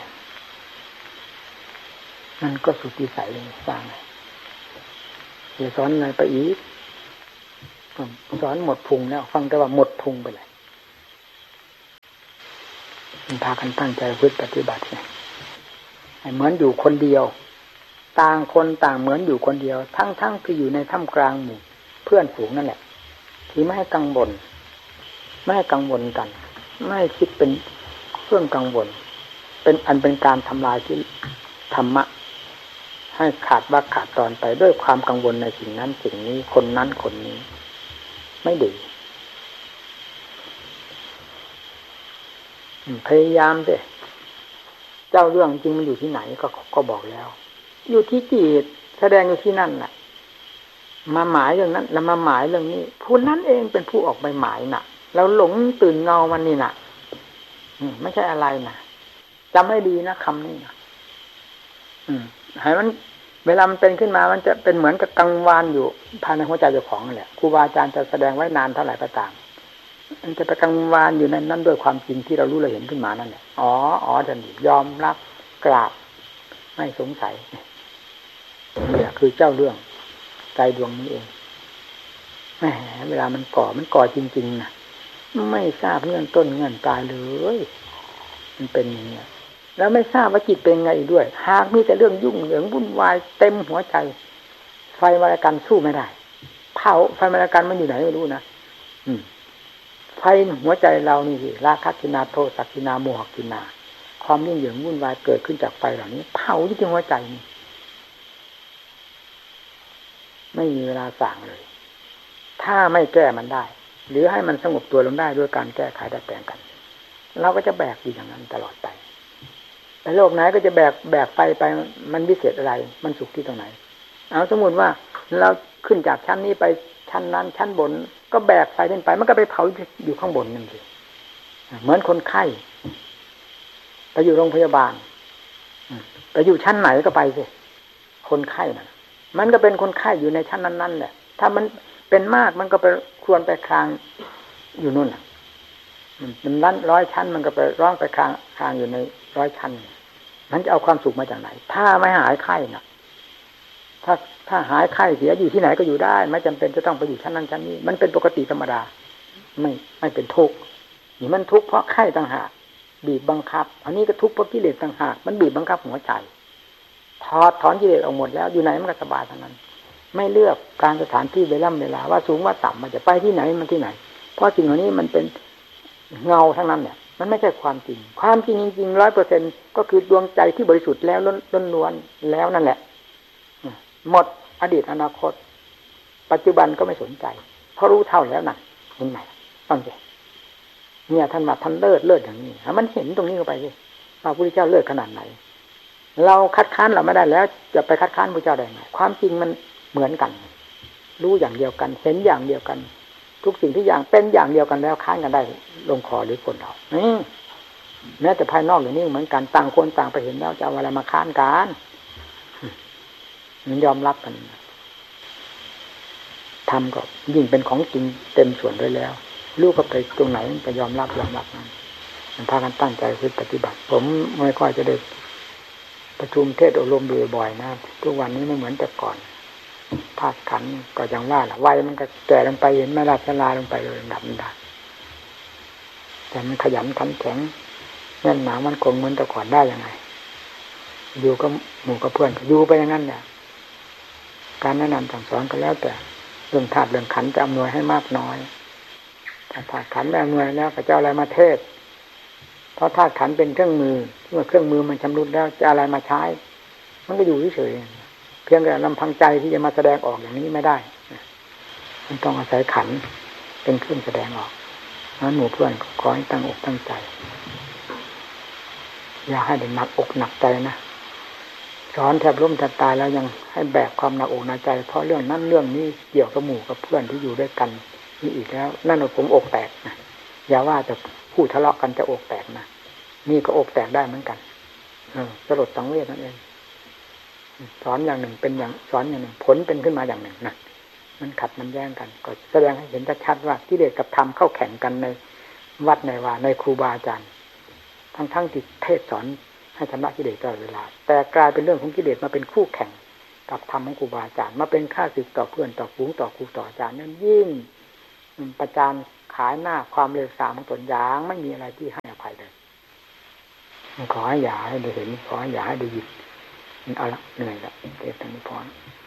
มันก็สุดวิสัยเลยสร้างจะสอนอะไรไปอีกสอนหมดพุงแล้วฟังแต่ว่าหมดพุงไปเลยมันพากันตั้งใจพึ่งปฏิบัติเนี่ยเหมือนอยู่คนเดียวต่างคนต่างเหมือนอยู่คนเดียวทั้งทั้งที่อยู่ในท่ามกลางหมู่เพื่อนฝูงนั่นแหละที่ไม่ให้กังวลไม่ให้กังวลกันไม่ให้คิดเป็นเครื่องกังวลเป็นอันเป็นการทำลายที่ธรรมะให้ขาดว่าขาดตอนไปด้วยความกังวลในสิ่งนั้นสิ่งนี้คนนั้นคนนี้ไม่ดีพยายามดิเจ้าเรื่องจริงมันอยู่ที่ไหนก็ก็บอกแล้วอยู่ที่จิตแสดงอยู่ที่นั่นแหละมาหมายเรื่องนั้นแล้วมาหมายเรื่องนี้ผู้นั้นเองเป็นผู้ออกไปหมายน่ะเราหลงตื่นเงามันนี่น่ะไม่ใช่อะไรนะจำให้ดีนะคำนี้นะอืมให้มันเวลามันเป็นขึ้นมามันจะเป็นเหมือนกับกังวานอยู่ภายในหัวใจเจ้าของนั่นแหละครูบาอาจารย์จะแสดงไว้นานเท่าไหร่ก็ตามมันจะไปกังวานอยู่ในนั้นด้วยความจริงที่เรารู้เราเห็นขึ้นมานั่นแหละอ๋ออ๋อท่านยอมรับกราบไม่สงสัยนี่แหละคือเจ้าเรื่องใจดวงนี้เองแหมเวลามันก่อมันก่อจริงๆนะไม่ทราบเงื่อนต้นเงื่อนปลายเลยมันเป็นอย่างนี้แล้วไม่ทราบว่าจิตเป็นไงด้วยหากมีแต่เรื่องยุ่งเหยิงวุ่นวายเต็มหัวใจไฟมรกันสู้ไม่ได้เผาไฟมรกันมันอยู่ไหนไม่รู้นะอืมไฟหัวใจเรานี่สิราคะกินาโทสักกินาโมหกินาความยุ่งเหยิงวุ่นวายเกิดขึ้นจากไฟเหล่านี้เผาที่หัวใจนี่ไม่มีเวลาสั่งเลยถ้าไม่แก้มันได้หรือให้มันสงบตัวลงได้ด้วยการแก้ไขดัดแปลงกันเราก็จะแบกอยู่อย่างนั้นตลอดไปแต่โลกไหนก็จะแบกแบกไฟไปมันวิเศษอะไรมันสุขที่ตรงไหนเอาสมมติว่าเราขึ้นจากชั้นนี้ไปชั้นนั้นชั้นบนก็แบกไฟขึ้นไปมันก็ไปเผาอยู่ข้างบนนั่นสิเหมือนคนไข้ไปอยู่โรงพยาบาลไปอยู่ชั้นไหนก็ไปสิคนไข้น่ะมันก็เป็นคนไข้อยู่ในชั้นนั้นๆแหละถ้ามันเป็นมากมันก็ไปควรไปคลางอยู่นู่นน่ะมันล้านร้อยชั้นมันก็ไปร้องไปคลางคลางอยู่ในร้อยชั้นมันจะเอาความสุขมาจากไหนถ้าไม่หายไข้น่ะถ้าถ้าหายไข้เสียอยู่ที่ไหนก็อยู่ได้ไม่จำเป็นจะต้องไปอยู่ชั้นนั้นชั้นนี้มันเป็นปกติธรรมดาไม่ไม่เป็นทุกข์นี่มันทุกข์เพราะไข้ต่างหากบีบบังคับอันนี้ก็ทุกข์เพราะกิเลสต่างหากมันบีบบังคับหัวใจถอดถอนกิเลสออกหมดแล้วอยู่ไหนมันก็สบายทั้งนั้นไม่เลือกการสถานที่เวลาเวลาว่าสูงว่าต่ำมันจะไปที่ไหนมันที่ไหนเพราะสิ่งเหล่านี้มันเป็นเงาทั้งนั้นเนี่ยมันไม่ใช่ความจริงความจริงจริงๆร้อยเปอร์เซ็นต์ก็คือดวงใจที่บริสุทธิ์แล้วล้วนๆแล้วนั่นแหละหมดอดีตอนาคตปัจจุบันก็ไม่สนใจเพราะรู้เท่าแล้วนั่นเห็นไหมต้องใจเนี่ยท่านมาท่านเลิศเลิศอย่างนี้มันเห็นตรงนี้เข้าไปเลยพระพุทธเจ้าเลิศขนาดไหนเราคัดค้านเราไม่ได้แล้วจะไปคัดค้านพระเจ้าได้ไงความจริงมันเหมือนกันรู้อย่างเดียวกันเห็นอย่างเดียวกันทุกสิ่งทุกอย่างเป็นอย่างเดียวกันแล้วค้านกันได้ลงคอหรือคนเรานี่แม้แต่ภายนอกอย่างนี้เหมือนกันต่างคนต่างไปเห็นแล้วจะเอาอะไรมาค้านกันมันยอมรับกันทำก็ยิ่งเป็นของจริงเต็มส่วนด้วยแล้วลูกก็ไปตรงไหนไปยอมรับยอมรับนั้นมันพากันตั้งใจคือปฏิบัติผมไม่ค่อยจะได้ประชุมเทศอบรมบ่อยๆนะทุกวันนี้ไม่เหมือนแต่ก่อนธาตุขันธ์ก็อย่างว่าแหละวัยมันก็แก่ลงไปเห็นไม่ราชลาลงไปเลยดับดับแต่มันขยันขันแข็งแน่นหนามันคงเหมือนแต่ก่อนได้ยังไงอยู่ก็หมู่กับเพื่อนอยู่ไปอย่างนั้นเนี่ยการแนะนำสั่งสอนก็แล้วแต่เรื่องธาตุเรื่องขันธ์จะอำนวยให้มากน้อยถ้าธาตุขันธ์ไม่อำนวยแล้วก็จะอะไรมาเทศเพราะธาตุขันธ์เป็นเครื่องมือเมื่อเครื่องมือมันชำรุดแล้วจะอะไรมาใช้มันก็อยู่เฉยๆเพียงแต่ลำพังใจที่จะมาแสดงออกอย่างนี้ไม่ได้มันต้องอาศัยขันธ์เป็นเครื่องแสดงออกนั้นหมู่เพื่อนขอให้ตั้งอกตั้งใจอย่าให้เด็กหนักอกหนักใจนะสอนแทบล้มแทบตายแล้วยังให้แบกความหนักอกหนักใจเพราะเรื่องนั้นเรื่องนี้เกี่ยวกับหมู่กับเพื่อนที่อยู่ด้วยกันนี่อีกแล้วนั่นเราผมอกแตกนะอย่าว่าแต่ผู้ทะเลาะกันจะอกแตกนะนี่ก็อกแตกได้เหมือนกันเออสลดสังเวชนั่นเองสอนอย่างหนึ่งเป็นอย่างสอนอย่างหนึ่งผลเป็นขึ้นมาอย่างหนึ่งนะมันขัดมันแย้งกันก็แสดงให้เห็นชัดๆว่ากิเลสกับธรรมเข้าแข่งกันในวัดในวาในครูบาอาจารย์ทั้งทั้งที่เทศสอนให้ชำระกิเลสตลอดเวลาแต่กลายเป็นเรื่องของกิเลสมาเป็นคู่แข่งกับธรรมของครูบาอาจารย์มาเป็นข้าศึกต่อเพื่อนต่อฝูงต่อครูต่ออาจารย์นั่นยิ่งประจานขายหน้าความเลวทรามของตนอย่างไม่มีอะไรที่ให้อภัยเลยขอให้อย่าให้ได้เห็นขอให้อย่าให้ได้ยินเอาละเหนื่อยละเทศน์นี้พอ